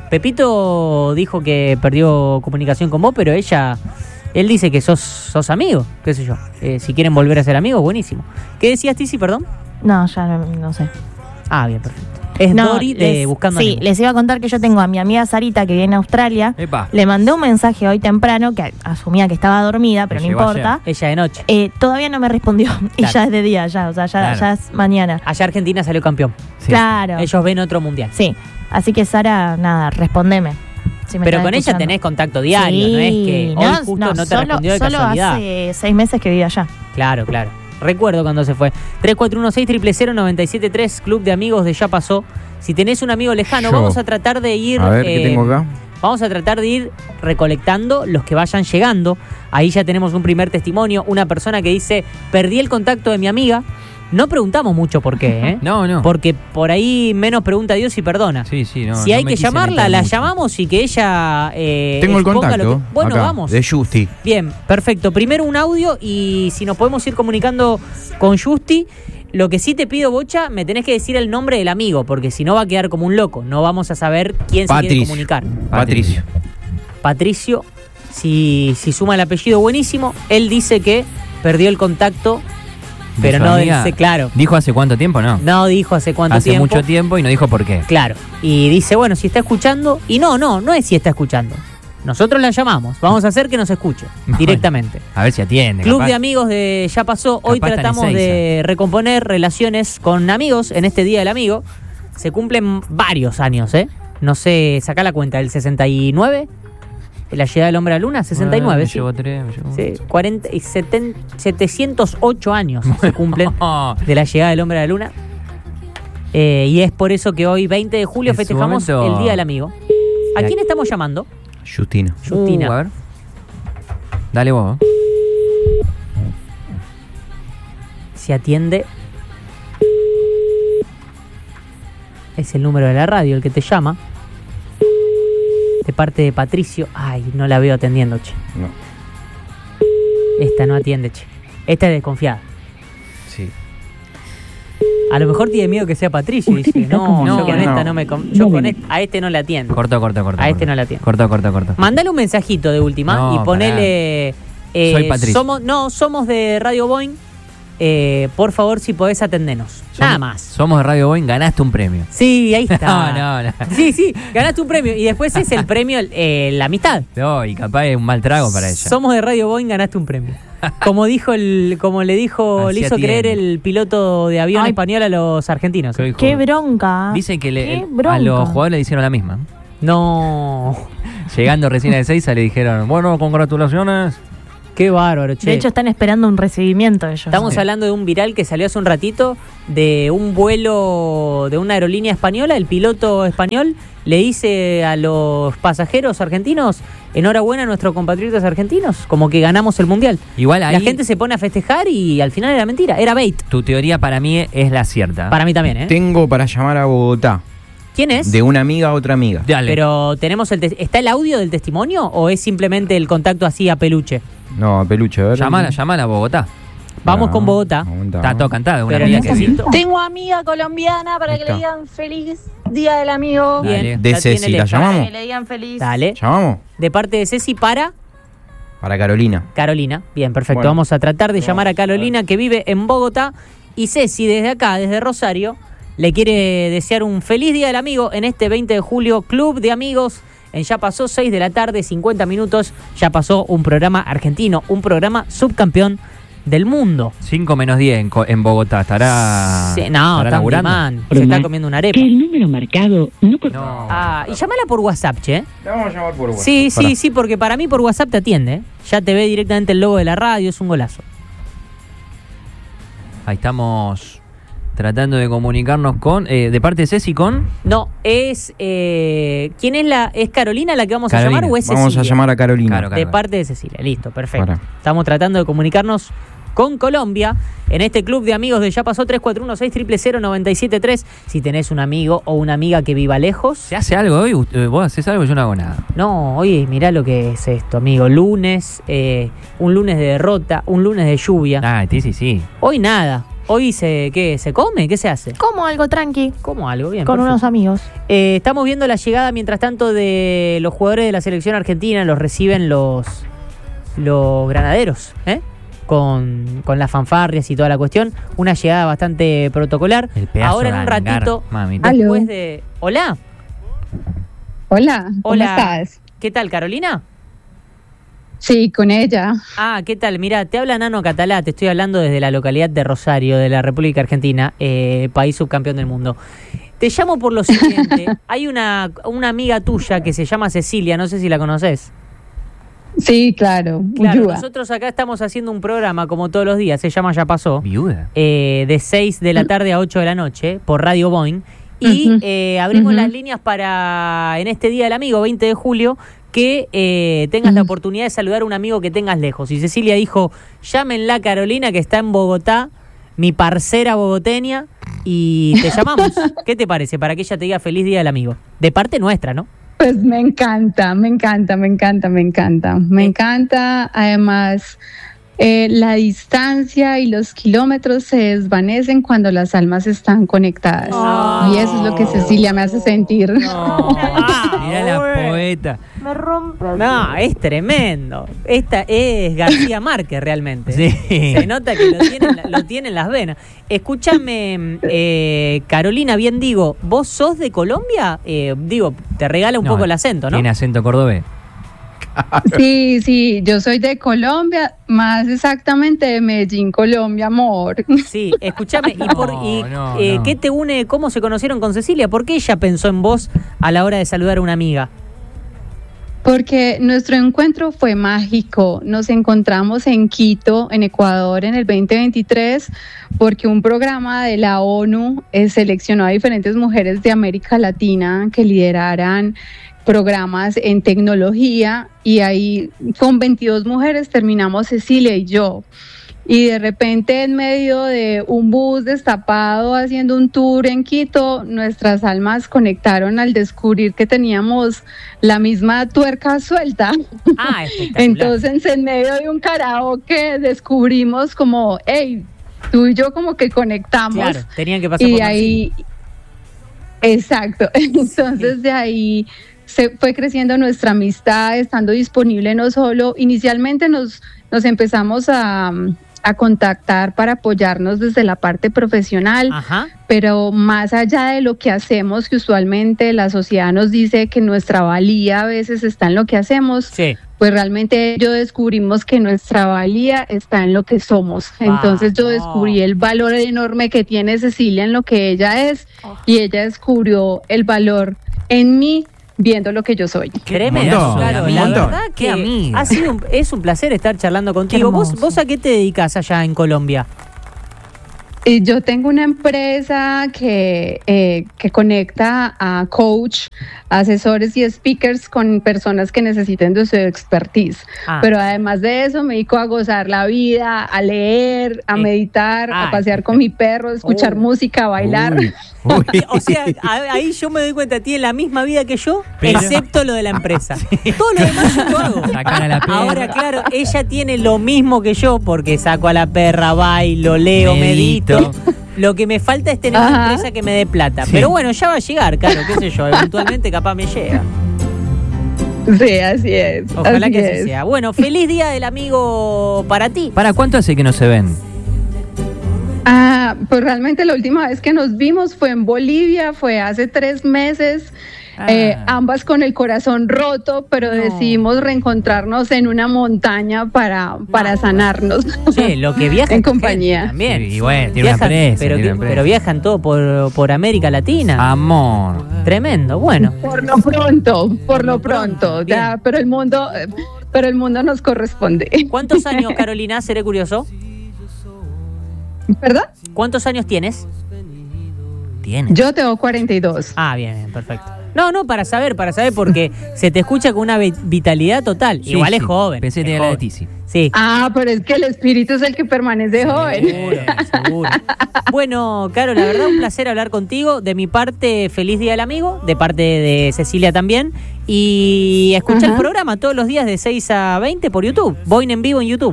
Pepito dijo que perdió comunicación con vos, pero ella, él dice que sos, sos amigo, qué sé yo. Eh, si quieren volver a ser amigos, buenísimo. ¿Qué decías, Tizi, perdón? No, ya no, no sé. Ah, bien, perfecto. Es No, Dori de les- Buscando Sí, Nemo. les iba a contar que yo tengo a mi amiga Sarita que vive en Australia. Epa. Le mandé un mensaje hoy temprano que asumía que estaba dormida, pero Me no llegó importa. Ella de noche. Eh, todavía no me respondió y Claro. ya es de día, ya, o sea, ya, Claro. ya es mañana. Allá Argentina salió campeón. Sí. Claro. Ellos ven otro mundial. Sí, así que Sara, nada, respondeme. si me Pero estás con ella escuchando. tenés contacto diario, Sí, no es que hoy justo no, te solo, respondió de solo casualidad. hace seis meses que vive allá. Claro, claro. Recuerdo cuando se fue. tres cuatro uno seis, cero cero cero, nueve siete tres, Club de Amigos de Ya Pasó. Si tenés un amigo lejano, Yo. vamos a tratar de ir... A ver, ¿qué eh, tengo acá? Vamos a tratar de ir recolectando los que vayan llegando. Ahí ya tenemos un primer testimonio. Una persona que dice, perdí el contacto de mi amiga. No preguntamos mucho por qué, ¿eh? No, no. Porque por ahí menos pregunta Dios y perdona. Sí, sí, no. si no hay me que quise llamarla, meter la mucho. llamamos y que ella eh, Tengo el exponga contacto. lo que- Bueno, acá, vamos. de Justi. Bien, perfecto. Primero un audio y si nos podemos ir comunicando con Justi. Lo que sí te pido, Bocha, me tenés que decir el nombre del amigo, porque si no va a quedar como un loco. No vamos a saber quién se quiere Patricio. comunicar. Patricio. Patricio, si, si suma el apellido, buenísimo. Él dice que perdió el contacto, ¿De pero su no amiga? dice, claro. ¿Dijo hace cuánto tiempo? No. No dijo hace cuánto hace tiempo. mucho tiempo y no dijo por qué. Claro. Y dice, bueno, si está escuchando. Y no, no, no es si está escuchando. Nosotros la llamamos. Vamos a hacer que nos escuche Bueno, directamente. A ver si atiende. Club capaz. de Amigos de Ya Pasó. Hoy capaz está en tratamos de recomponer relaciones con amigos en este Día del Amigo. Se cumplen varios años, ¿eh? No sé, saca la cuenta, ¿el sesenta y nueve? ¿La llegada del hombre a la luna? sesenta y nueve, Ah, me sí. llevó tres, me llevó Sí, cuarenta y seten- setecientos ocho años se cumplen No. de la llegada del hombre a la luna. Eh, y es por eso que hoy, veinte de julio, En su festejamos momento- el Día del Amigo. ¿A Y quién estamos llamando? Justina. Justina. Uh, a ver. Dale vos. Si atiende. Es el número de la radio el que te llama. De parte de Patricio. Ay, no la veo atendiendo, che. No. Esta no atiende, che. Esta es desconfiada. Sí. A lo mejor tiene miedo que sea Patricio y dice, no, No, yo con no. esta no me... com- Yo con este, a este no le atiendo. Corto, corto, corto. A este corto. no le atiendo. Corto, corto, corto. Mandale un mensajito de última No, y ponele... eh, Soy Patricio. Somos, no, somos de Radio Boeing. Eh, por favor, si podés atendernos. Nada Somos- más. Somos de Radio Boeing, ganaste un premio. Sí, ahí está. No, no, no. Sí, sí, ganaste un premio. Y después es el premio, eh, la amistad. No, y capaz es un mal trago para ella. Somos de Radio Boeing, ganaste un premio. Como dijo el, como le dijo, le Hacía hizo creer tiempo. el piloto de avión Ay. español a los argentinos. Qué hijo Qué de- bronca. Dicen que le- Qué el- bronca. a los jugadores le hicieron la misma. No. Llegando recién a Ezeiza le dijeron, bueno, congratulaciones. Qué bárbaro, che. De hecho, están esperando un recibimiento ellos. Estamos Sí. hablando de un viral que salió hace un ratito de un vuelo de una aerolínea española. El piloto español le dice a los pasajeros argentinos, enhorabuena a nuestros compatriotas argentinos, como que ganamos el mundial. Igual ahí La gente se pone a festejar y al final era mentira, era bait. tu teoría para mí es la cierta. Para mí también, ¿eh? Tengo para llamar a Bogotá. ¿Quién es? De una amiga a otra amiga. Dale. Pero tenemos el te- ¿está el audio del testimonio o es simplemente el contacto así a peluche? No, peluche, a ver. Llamala, llamala a Bogotá. Vamos Ah, con Bogotá. aguanta. Está todo cantado. Una Pero amiga que sí. necesito. Tengo amiga colombiana para Ahí que está. le digan feliz día del amigo. Dale. Bien, De la tiene Ceci, ¿la lejos. llamamos? Que le digan feliz. Dale. ¿Llamamos? De parte de Ceci para Para Carolina. Carolina. Bien, perfecto. Bueno. Vamos a tratar de Vamos, llamar a Carolina que vive en Bogotá. Y Ceci, desde acá, desde Rosario, le quiere desear un feliz día del amigo en este veinte de julio. Club de Amigos. En Ya Pasó, seis de la tarde, cincuenta minutos. Ya pasó un programa argentino, un programa subcampeón del mundo. cinco menos diez en, Co- en Bogotá. ¿Estará, Sí, no, estará está laburando? man, se está comiendo una arepa. El número marcado no No. Ah, y llamala por WhatsApp, che. La vamos a llamar por WhatsApp. Sí, sí, Pará. sí, porque para mí por WhatsApp te atiende. ¿eh? Ya te ve directamente el logo de la radio, es un golazo. Ahí estamos tratando de comunicarnos con, eh, de parte de Ceci con... No, es. Eh, ¿Quién es la. ¿Es Carolina la que vamos Carolina. a llamar o es Cecilia? Vamos a llamar a Carolina. Claro, claro. De parte de Cecilia, listo, perfecto. Pará. Estamos tratando de comunicarnos con Colombia en este club de amigos de Ya Pasó. Tres cuatro uno seis cero cero cero nueve siete tres. Si tenés un amigo o una amiga que viva lejos. ¿Se hace algo hoy? Usted- ¿Vos haces algo? Yo no hago nada. No, oye, mirá lo que es esto, amigo. Lunes, eh, un lunes de derrota, un lunes de lluvia. Ah, sí, sí, sí. Hoy nada. Hoy se, ¿qué? ¿Se come? ¿Qué se hace? Como algo tranqui. Como algo, bien. Con perfecto. unos amigos. Eh, estamos viendo la llegada, mientras tanto, de los jugadores de la selección argentina. Los reciben los, los granaderos, ¿eh? Con, con las fanfarrias y toda la cuestión. Una llegada bastante protocolar. El pedazo Ahora en un de hangar, ratito, mamita. después Aló. de... Hola, Hola, ¿cómo hola. estás? ¿Qué tal, Carolina? Sí, con ella. Ah, ¿qué tal? Mira, te habla Nano Catalá, te estoy hablando desde la localidad de Rosario, de la República Argentina, eh, país subcampeón del mundo. Te llamo por lo siguiente. Hay una, una amiga tuya que se llama Cecilia, no sé si la conoces. Sí, claro. Claro, Uyúa. nosotros acá estamos haciendo un programa como todos los días, se llama Ya Pasó, Viuda. eh, de seis de la tarde a ocho de la noche por Radio Boeing. Y Ujú. eh, abrimos Ujú. las líneas para, en este Día del Amigo, veinte de julio, que eh, tengas la oportunidad de saludar a un amigo que tengas lejos. Y Cecilia dijo, llámenla a Carolina, que está en Bogotá, mi parcera bogoteña, y te llamamos. ¿Qué te parece? Para que ella te diga feliz Día del Amigo. De parte nuestra, ¿no? Pues me encanta, me encanta, me encanta, me encanta. Me encanta, además, eh, la distancia y los kilómetros se desvanecen cuando las almas están conectadas. Oh. Y eso es lo que Cecilia me hace sentir. Ah, Mirá la bueno. poeta. Me rompe. No, es tremendo. Esta es García Márquez realmente. Sí. Se nota que lo tiene, en la- lo tiene en las venas. Escúchame, eh, Carolina, bien digo, ¿vos sos de Colombia? Eh, digo, te regala un No, poco el acento, ¿no? Tiene acento cordobés. Sí, sí, yo soy de Colombia, más exactamente de Medellín, Colombia, amor. Sí, escúchame, ¿y, por, y No, no, eh, no. qué te une, cómo se conocieron con Cecilia? ¿Por qué ella pensó en vos a la hora de saludar a una amiga? Porque nuestro encuentro fue mágico. Nos encontramos en Quito, en Ecuador, en el veinte veintitrés, porque un programa de la ONU eh, seleccionó a diferentes mujeres de América Latina que lideraran programas en tecnología, y ahí con veintidós mujeres terminamos Cecilia y yo. Y de repente, en medio de un bus destapado haciendo un tour en Quito, nuestras almas conectaron al descubrir que teníamos la misma tuerca suelta. Ah, espectacular. Entonces, en medio de un karaoke descubrimos como, hey, tú y yo como que conectamos. Claro, tenían que pasar y por ahí, exacto, entonces de ahí se fue creciendo nuestra amistad, estando disponible no solo, inicialmente nos, nos empezamos a, a contactar para apoyarnos desde la parte profesional, Ajá. pero más allá de lo que hacemos, que usualmente la sociedad nos dice que nuestra valía a veces está en lo que hacemos, sí. pues realmente yo descubrimos que nuestra valía está en lo que somos. Entonces yo descubrí el valor enorme que tiene Cecilia en lo que ella es y ella descubrió el valor en mí viendo lo que yo soy. Tremendo, claro, Un la montón. verdad que Qué amiga. ha sido un- es un placer estar charlando contigo. ¿Vos, ¿Vos a qué te dedicas allá en Colombia? Y yo tengo una empresa que, eh, que conecta a coach, asesores y speakers con personas que necesiten de su expertise. Ah. Pero además de eso me dedico a gozar la vida, a leer, a Eh, meditar, ay. a pasear con mi perro, a escuchar Oh. música, a bailar. O sea, a- ahí yo me doy cuenta, tiene la misma vida que yo, Pero- excepto lo de la empresa. Todo lo demás yo lo hago. Sacar a la perra. Ahora, claro, ella tiene lo mismo que yo, porque saco a la perra, bailo, leo, medito. Medito. Lo que me falta es tener una Ajá. empresa que me dé plata. Sí. Pero bueno, ya va a llegar, claro, qué sé yo, eventualmente capaz me llega. Sí, así es. Ojalá así que así es. sea. Bueno, feliz día del amigo para ti. ¿Para cuánto hace que no se ven? Ah, pues realmente la última vez que nos vimos fue en Bolivia, fue hace tres meses, Ah. eh, ambas con el corazón roto, pero decidimos reencontrarnos en una montaña para, para sanarnos. Che, lo que viaja en esta compañía. gente también. Y bueno, tiene una Viajan, empresa. pero, tiene que- una empresa. pero viajan todo por, por América Latina. Amor. Tremendo, bueno. Por lo pronto, por lo pronto, pronto, bien. ya, pero el mundo, eh, pero el mundo nos corresponde. ¿Cuántos años, Carolina? Seré curioso. ¿Verdad? ¿Cuántos años tienes? Tiene. Yo tengo cuarenta y dos. Ah, bien, bien, perfecto. No, no, para saber, para saber, porque se te escucha con una vi- vitalidad total. Sí, Igual sí. es joven. Pensé que es tenía la de joven. Tizi. Sí. Ah, pero es que el espíritu es el que permanece joven. Seguro, seguro. Bueno, Caro, la verdad, un placer hablar contigo. De mi parte, feliz día del amigo. De parte de Cecilia también. Y escucha el Ajá. programa todos los días de seis a veinte por YouTube. Voy en vivo en YouTube.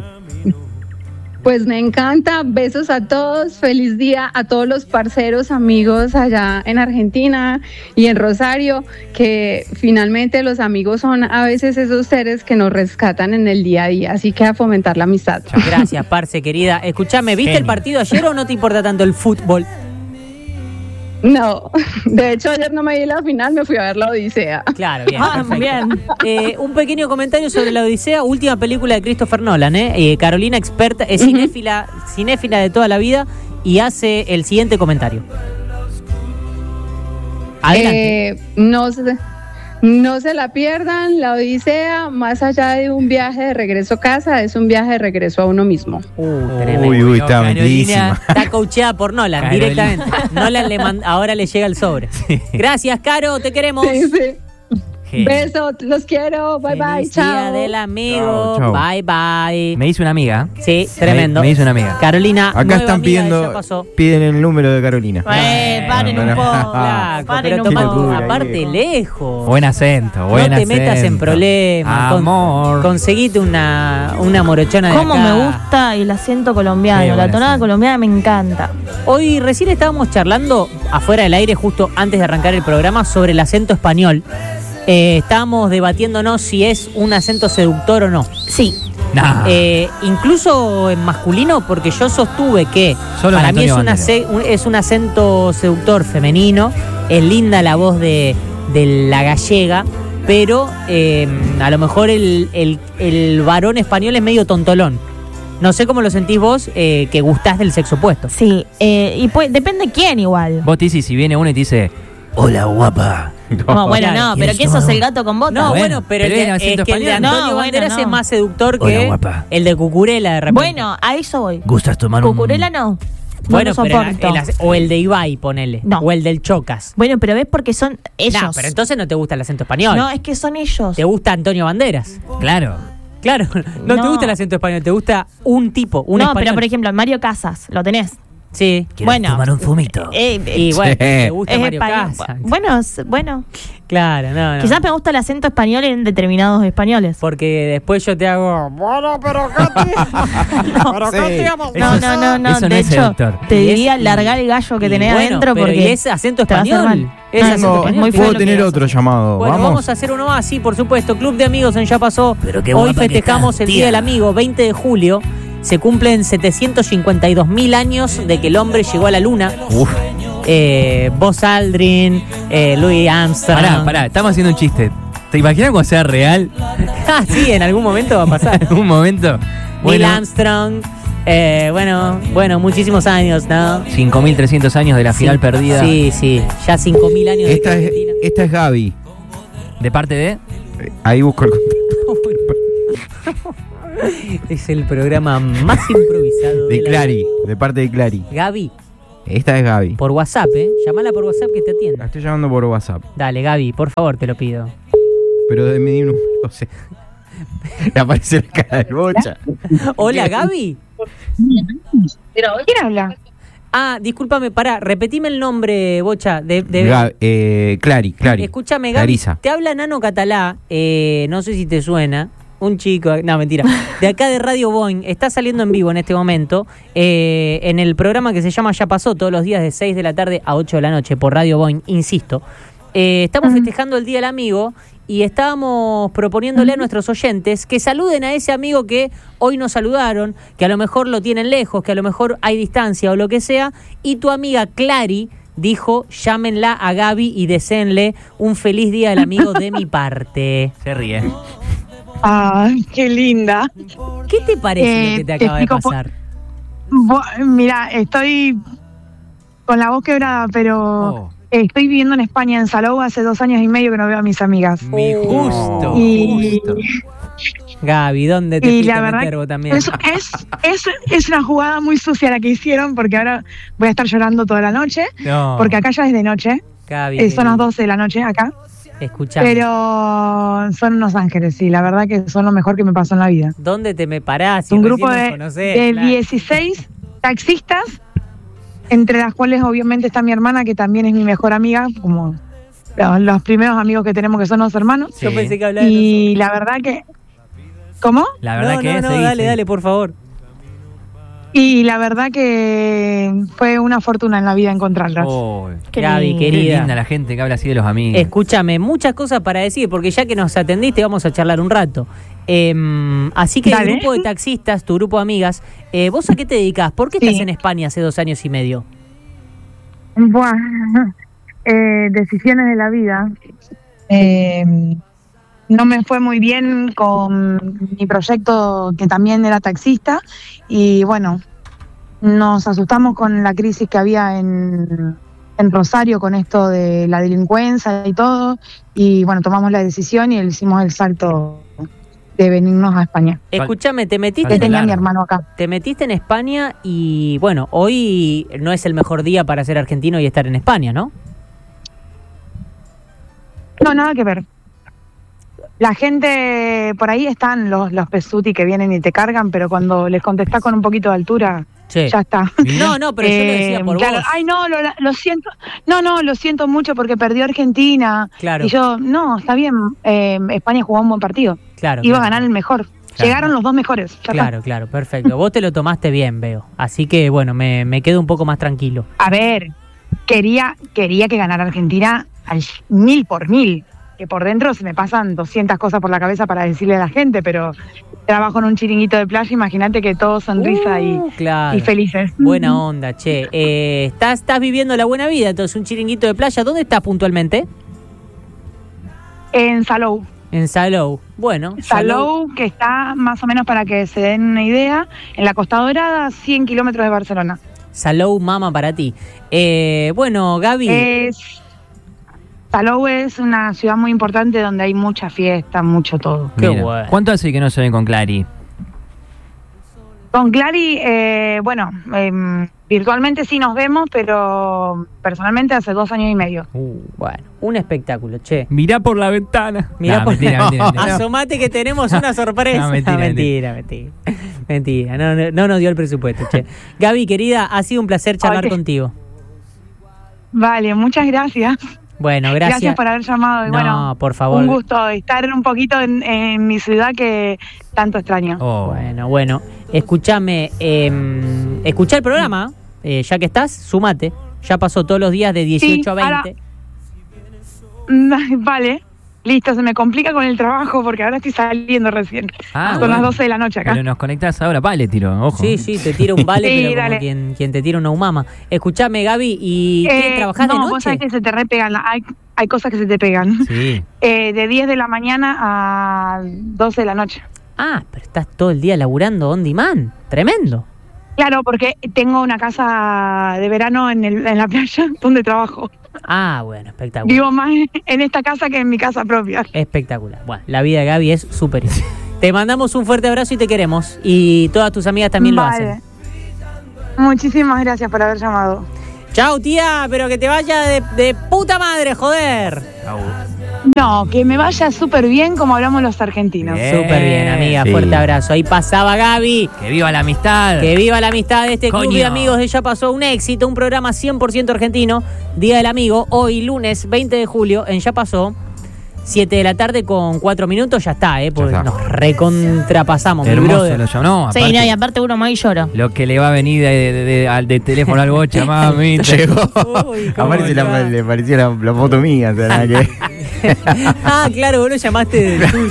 Pues me encanta, besos a todos, feliz día a todos los parceros, amigos allá en Argentina y en Rosario, que finalmente los amigos son a veces esos seres que nos rescatan en el día a día, así que a fomentar la amistad. Gracias, parce, querida. Escuchame, ¿viste el Genio. partido ayer o no te importa tanto el fútbol? No, de hecho ayer no me vi la final, me fui a ver la Odisea. Claro, bien. Ah, perfecto. bien. Eh, un pequeño comentario sobre La Odisea, última película de Christopher Nolan. ¿eh? Eh, Carolina, experta, es Ujú. cinéfila, cinéfila de toda la vida y hace el siguiente comentario. Adelante. Eh, no se, no se la pierdan, la Odisea, más allá de un viaje de regreso a casa, es un viaje de regreso a uno mismo. Uh, tremendo. Uy, uy, está Carolina. metidísima. Está coacheada por Nolan, Carolina. directamente. Nolan le manda- ahora le llega el sobre. Gracias, Caro, te queremos. Sí, sí. Genio. Besos, los quiero, bye bye, Feliz día chao. del amigo. Chao, chao. Bye, bye. Me hizo una amiga. Sí, tremendo. Me, me hizo una amiga. Carolina, Acá nueva están amiga, pidiendo, ya pasó. piden el número de Carolina. Eh, paren un no, no. poco. Flaco, paren pero un toma- poco. locura, aparte viejo. lejos. Buen acento, buen no te acento. metas en problemas. Con- Amor. conseguite una, una morochona de Cómo acá. me gusta el acento colombiano, Sí, la buen tonada acento. colombiana me encanta. Hoy recién estábamos charlando afuera del aire, justo antes de arrancar el programa, sobre el acento español. Eh, estábamos debatiéndonos si es un acento seductor o no. Sí. Nah. Eh, incluso en masculino, porque yo sostuve que Solo para en mí es, Antonio una se- un, es un acento seductor femenino, es linda la voz de, de la gallega, pero eh, a lo mejor el, el- el varón español es medio tontolón. No sé cómo lo sentís vos, eh, que gustás del sexo opuesto. Sí, eh, y pues depende quién igual. Vos, Tizi, si viene uno y te dice, hola, guapa. No, bueno, claro, no, pero ¿quieres ¿qué sos tomar el gato con botas? No, bueno, bueno, pero, pero el de, es acento es que el de español. Antonio No, bueno, Banderas no. es más seductor Hola, que guapa. el de Cucurella de repente. Bueno, a eso voy. ¿Gustas tomar un...? Cucurela no. No Bueno, lo pero soporto. el- el- o el de Ibai, ponele. No. O el del Chocas. Bueno, pero ves porque son ellos. No, pero entonces no te gusta el acento español. No, es que son ellos. ¿Te gusta Antonio Banderas? Claro. Claro, no, te No. gusta el acento español, te gusta un tipo, un no, español. pero por ejemplo, Mario Casas, lo tenés. Sí. Quiero Bueno, tomar un fumito. Eh, eh, Y bueno, Sí. te gusta es Mario español. Casas. Bueno, s- bueno. Claro, no, no. Quizás me gusta el acento español en determinados españoles. Porque después yo te hago. Bueno, pero ¿qué pero Sí. qué digamos? No, no, no, no. Eso no de es hecho, seductor. te Y es- diría y- largar el gallo que Y tenés bueno, adentro pero porque ¿y ese acento te va a hacer español? mal. Ese No, acento no, español. es muy feo Puedo lo que tener haces. otro llamado. Bueno, vamos. vamos. a hacer uno más, sí, por supuesto. Club de Amigos en Ya Pasó. Pero qué Hoy guapa que festejamos estás, el Día tía. del Amigo, veinte de julio. Se cumplen setecientos cincuenta y dos mil años de que el hombre llegó a la luna. Uf. Eh, Buzz Aldrin, eh, Louis Armstrong. Pará, pará, estamos haciendo un chiste. ¿Te imaginas cuando sea real? Ah, sí, en algún momento va a pasar. En algún momento. Neil Bueno, Armstrong. Eh, bueno, bueno, muchísimos años, ¿no? cinco mil trescientos años de la final Sí, perdida. Sí, sí, ya cinco mil años de Esta que es, Argentina- esta es Gaby. ¿De parte de? Eh, Ahí busco el Es el programa más improvisado de la- Clary, de parte de Clary. Gaby, Esta es Gaby. por WhatsApp, ¿eh? Llamala por WhatsApp que te La atienda. estoy llamando por WhatsApp. Dale, Gaby, por favor, te lo pido. Pero de mi número, no sé. Le aparece la cara de Bocha. Hola, Gaby. ¿Quién habla? Ah, discúlpame, pará, repetime el nombre, Bocha, de... de- Ga- eh, Clary, Clary. Escúchame, Gaby, Clarisa. te habla Nano Catalá, eh, no sé si te suena, un chico, no, mentira, de acá de Radio Boing, está saliendo en vivo en este momento, eh, en el programa que se llama Ya Pasó, todos los días de seis de la tarde a ocho de la noche por Radio Boing, insisto. Eh, estamos festejando el Día del Amigo y estábamos proponiéndole a nuestros oyentes que saluden a ese amigo que hoy nos saludaron, que a lo mejor lo tienen lejos, que a lo mejor hay distancia o lo que sea, y tu amiga Clary dijo, llámenla a Gaby y deseenle un feliz Día del Amigo de mi parte. Se ríe. Ay, qué linda. ¿Qué te parece Eh, lo que te te acaba de explico por- pasar? Bo- Mira, estoy con la voz quebrada, pero Oh, estoy viviendo en España, en Salou, hace dos años y medio que no veo a mis amigas. mi justo. Y, justo. Gaby, ¿dónde te y fuiste la a verdad meter vos también? es, es, es, es una jugada muy sucia la que hicieron, porque ahora voy a estar llorando toda la noche, No, porque acá ya es de noche, Gaby, eh, son las querida, doce de la noche acá, escuchame. pero son unos ángeles, sí, la verdad que son lo mejor que me pasó en la vida. ¿Dónde te me parás? Si Un recién grupo nos de, conocés, de claro. dieciséis taxistas, entre las cuales obviamente está mi hermana, que también es mi mejor amiga, como los, los primeros amigos que tenemos que son los hermanos. Yo pensé que hablaba de Y la verdad que... ¿Cómo? La verdad no, que no, no, seguí, dale, seguí. dale, por favor. Y la verdad que fue una fortuna en la vida encontrarlas. Oh, Qué Gaby, lindo. qué querida. linda la gente que habla así de los amigos. Escúchame, muchas cosas para decir, porque ya que nos atendiste vamos a charlar un rato. Eh, así que Dale. el grupo de taxistas, tu grupo de amigas, eh, ¿vos a qué te dedicás? ¿Por qué Sí. estás en España hace dos años y medio? Buah, eh, decisiones de la vida. Eh, no me fue muy bien con mi proyecto, que también era taxista, y bueno, nos asustamos con la crisis que había en, en Rosario con esto de la delincuencia y todo, y bueno, tomamos la decisión y hicimos el salto de venirnos a España. Escúchame, te metiste, Que en, tenía claro. mi hermano acá. te metiste en España y bueno, hoy no es el mejor día para ser argentino y estar en España, ¿no? No, nada que ver. La gente, por ahí están los, los pesuti que vienen y te cargan, pero cuando les contestás con un poquito de altura, Sí. ya está. No, no, pero yo lo decía Eh, por claro, vos. Ay, no, lo, lo siento. No, no, lo siento mucho porque perdió Argentina. Claro. Y yo, no, está bien. eh, España jugó un buen partido. Claro, Iba claro. a ganar el mejor. Claro. Llegaron los dos mejores. Ya está. Claro, claro, perfecto. Vos te lo tomaste bien, veo. Así que bueno, me, me quedo un poco más tranquilo. A ver, quería, quería que ganara Argentina al mil por mil. Que por dentro se me pasan doscientas cosas por la cabeza para decirle a la gente, pero trabajo en un chiringuito de playa, imagínate que todo sonrisa y, Uh, claro. y felices. Buena onda, che. Eh, estás, estás viviendo la buena vida, entonces un chiringuito de playa. ¿Dónde estás puntualmente? En Salou. En Salou. Bueno, Salou, que está más o menos, para que se den una idea, en la Costa Dorada, cien kilómetros de Barcelona. Salou mama para ti. Eh, bueno, Gaby. Es, Salou es una ciudad muy importante donde hay mucha fiesta, mucho todo. Qué Mira, bueno. ¿cuánto hace que no se ven con Clary? Con Clary, eh, bueno, em, virtualmente sí nos vemos, pero personalmente hace dos años y medio. Uh, bueno, un espectáculo, che. Mirá por la ventana. Mirá No, por- mentira, mentira, mentira. Asomate que tenemos una sorpresa. No, mentira, mentira, mentira. Mentira, no, no, no nos dio el presupuesto, che. Gaby, querida, ha sido un placer charlar Okay. contigo. Vale, muchas gracias. Bueno, gracias. Gracias por haber llamado. Y No, bueno, por favor. un gusto estar un poquito en, en mi ciudad que tanto extraño. Oh. Bueno, bueno. Escúchame, eh, escuchá el programa, eh, ya que estás, sumate. Ya pasó todos los días de dieciocho a Sí, ahora- veinte. Mm, Vale, listo, se me complica con el trabajo porque ahora estoy saliendo recién. Ah, Son bueno. las doce de la noche acá. Pero nos conectás ahora, vale, tiro, ojo. Sí, sí, te tira un vale, Sí, pero como dale. quien, quien te tira una umama. Escuchame, Gaby, ¿y qué, Eh, trabajás no, de vos noche? sabés que se te repegan, la- hay, hay cosas que se te pegan. Sí. Eh, de diez de la mañana a doce de la noche. Ah, pero estás todo el día laburando on demand. Tremendo. Claro, porque tengo una casa de verano en, el, en la playa donde trabajo. Ah, bueno, espectacular. Vivo más en esta casa que en mi casa propia. Espectacular. Bueno, la vida de Gaby es superior. Te mandamos un fuerte abrazo y te queremos. Y todas tus amigas también lo Vale. hacen. Muchísimas gracias por haber llamado. Chau, tía, pero que te vaya de, de puta madre, joder. No, que me vaya súper bien como hablamos los argentinos. Súper bien, amiga. Sí. Fuerte abrazo. Ahí pasaba Gaby. Que viva la amistad. Que viva la amistad de este club Coño. de amigos de Ya Pasó. Un éxito, un programa cien por ciento argentino. Día del Amigo, hoy lunes veinte de julio en Ya Pasó. siete de la tarde con cuatro minutos, ya está, ¿eh? Porque Ya está. nos recontrapasamos, mi Hermoso brother. lo llamó. No, Sí, aparte, no, y aparte uno más y lloro. lo que le va a venir de, de, de- al de teléfono al bocha, mami. Llegó. Uy, cómo Aparece está. la, le pareció la, la foto mía. o sea, nada que- Ah, claro, vos lo llamaste del tuyo.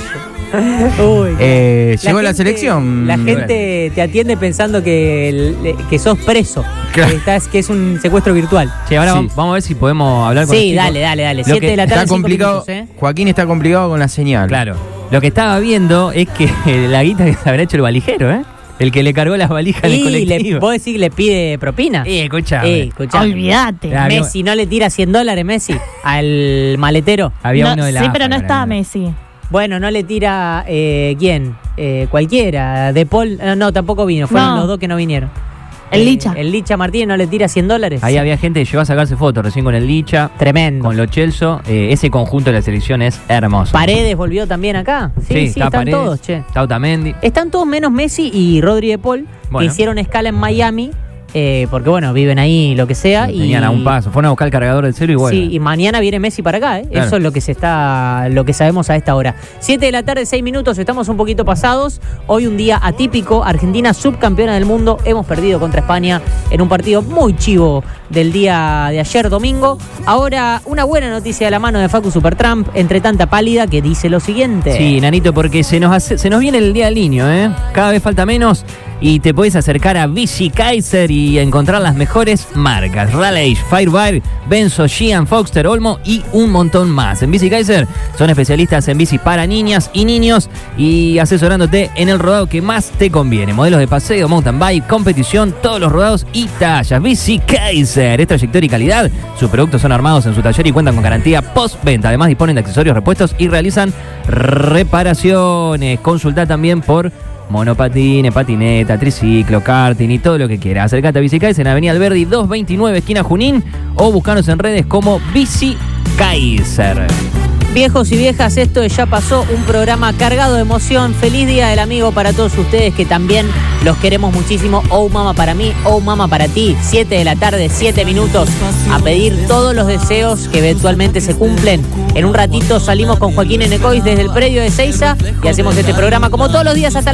Uy. Eh, llegó la gente- selección. La gente te atiende pensando que, el- que sos preso. Claro. Que, estás, que es un secuestro virtual. Che, ahora Sí. vamos- vamos a ver si podemos hablar con Sí, los chicos. dale, dale, dale. Lo siete que de la tarde, Está cinco complicado. minutos, ¿eh? Joaquín está complicado con la señal. Claro. Lo que estaba viendo es que la guita que se habrá hecho el valijero, ¿eh? El que le cargó las valijas del Y le, colectivo. vos decís que le pide propina. Eh, escuchame. Eh, escuchame. Olvídate. Claro. Messi no le tira cien dólares, Messi, al maletero. Había No, uno de la sí, A F A, pero no creo. estaba Messi. Bueno, no le tira, eh, ¿quién? Eh, cualquiera. De Paul, eh, no, tampoco vino. Fueron No. los dos que no vinieron. El Eh, Licha. El Licha Martínez no le tira cien dólares. Ahí había gente que llegó a sacarse fotos recién con el Licha, Tremendo. con Lo Celso. Eh, ese conjunto de la selección es hermoso. Paredes volvió también acá. Sí, sí, está están Paredes, todos, che. está Otamendi. Están todos menos Messi y Rodri de Paul, Bueno. que hicieron escala en Miami, eh, porque bueno, viven ahí, lo que sea. y Tenían a un paso. Fueron a buscar el cargador del celu y bueno. Sí, y mañana viene Messi para acá, ¿eh? Claro. Eso es lo que se está, lo que sabemos a esta hora. siete de la tarde, seis minutos, estamos un poquito pasados. Hoy un día atípico, Argentina subcampeona del mundo. Hemos perdido contra España en un partido muy chivo del día de ayer, domingo. Ahora, una buena noticia de la mano de Facu Supertramp, entre tanta pálida, que dice lo siguiente. Sí, Nanito, porque se nos, hace- se nos viene el Día del Niño, ¿eh? Cada vez falta menos y te puedes acercar a Bici Kaiser y encontrar las mejores marcas. Raleigh, Firebird, Benzo, Sheehan, Foxter, Olmo y un montón más. En Bici Kaiser son especialistas en bici para niñas y niños y asesorándote en el rodado que más te conviene. Modelos de paseo, mountain bike, competición, todos los rodados y tallas. Bici Kaiser es trayectoria y calidad. Sus productos son armados en su taller y cuentan con garantía postventa. Además disponen de accesorios, repuestos y realizan reparaciones. Consulta también por monopatines, patineta, triciclo, karting y todo lo que quieras. Acércate a Bici Kaiser en Avenida Alberdi doscientos veintinueve, esquina Junín, o buscanos en redes como Bici Kaiser. Viejos y viejas, esto es Ya Pasó, un programa cargado de emoción. Feliz Día del Amigo para todos ustedes que también los queremos muchísimo. Oh mama para mí, oh mama para ti. siete de la tarde, siete minutos. A pedir todos los deseos que eventualmente se cumplen. En un ratito salimos con Joaquín Enecois desde el predio de Seiza y hacemos este programa como todos los días hasta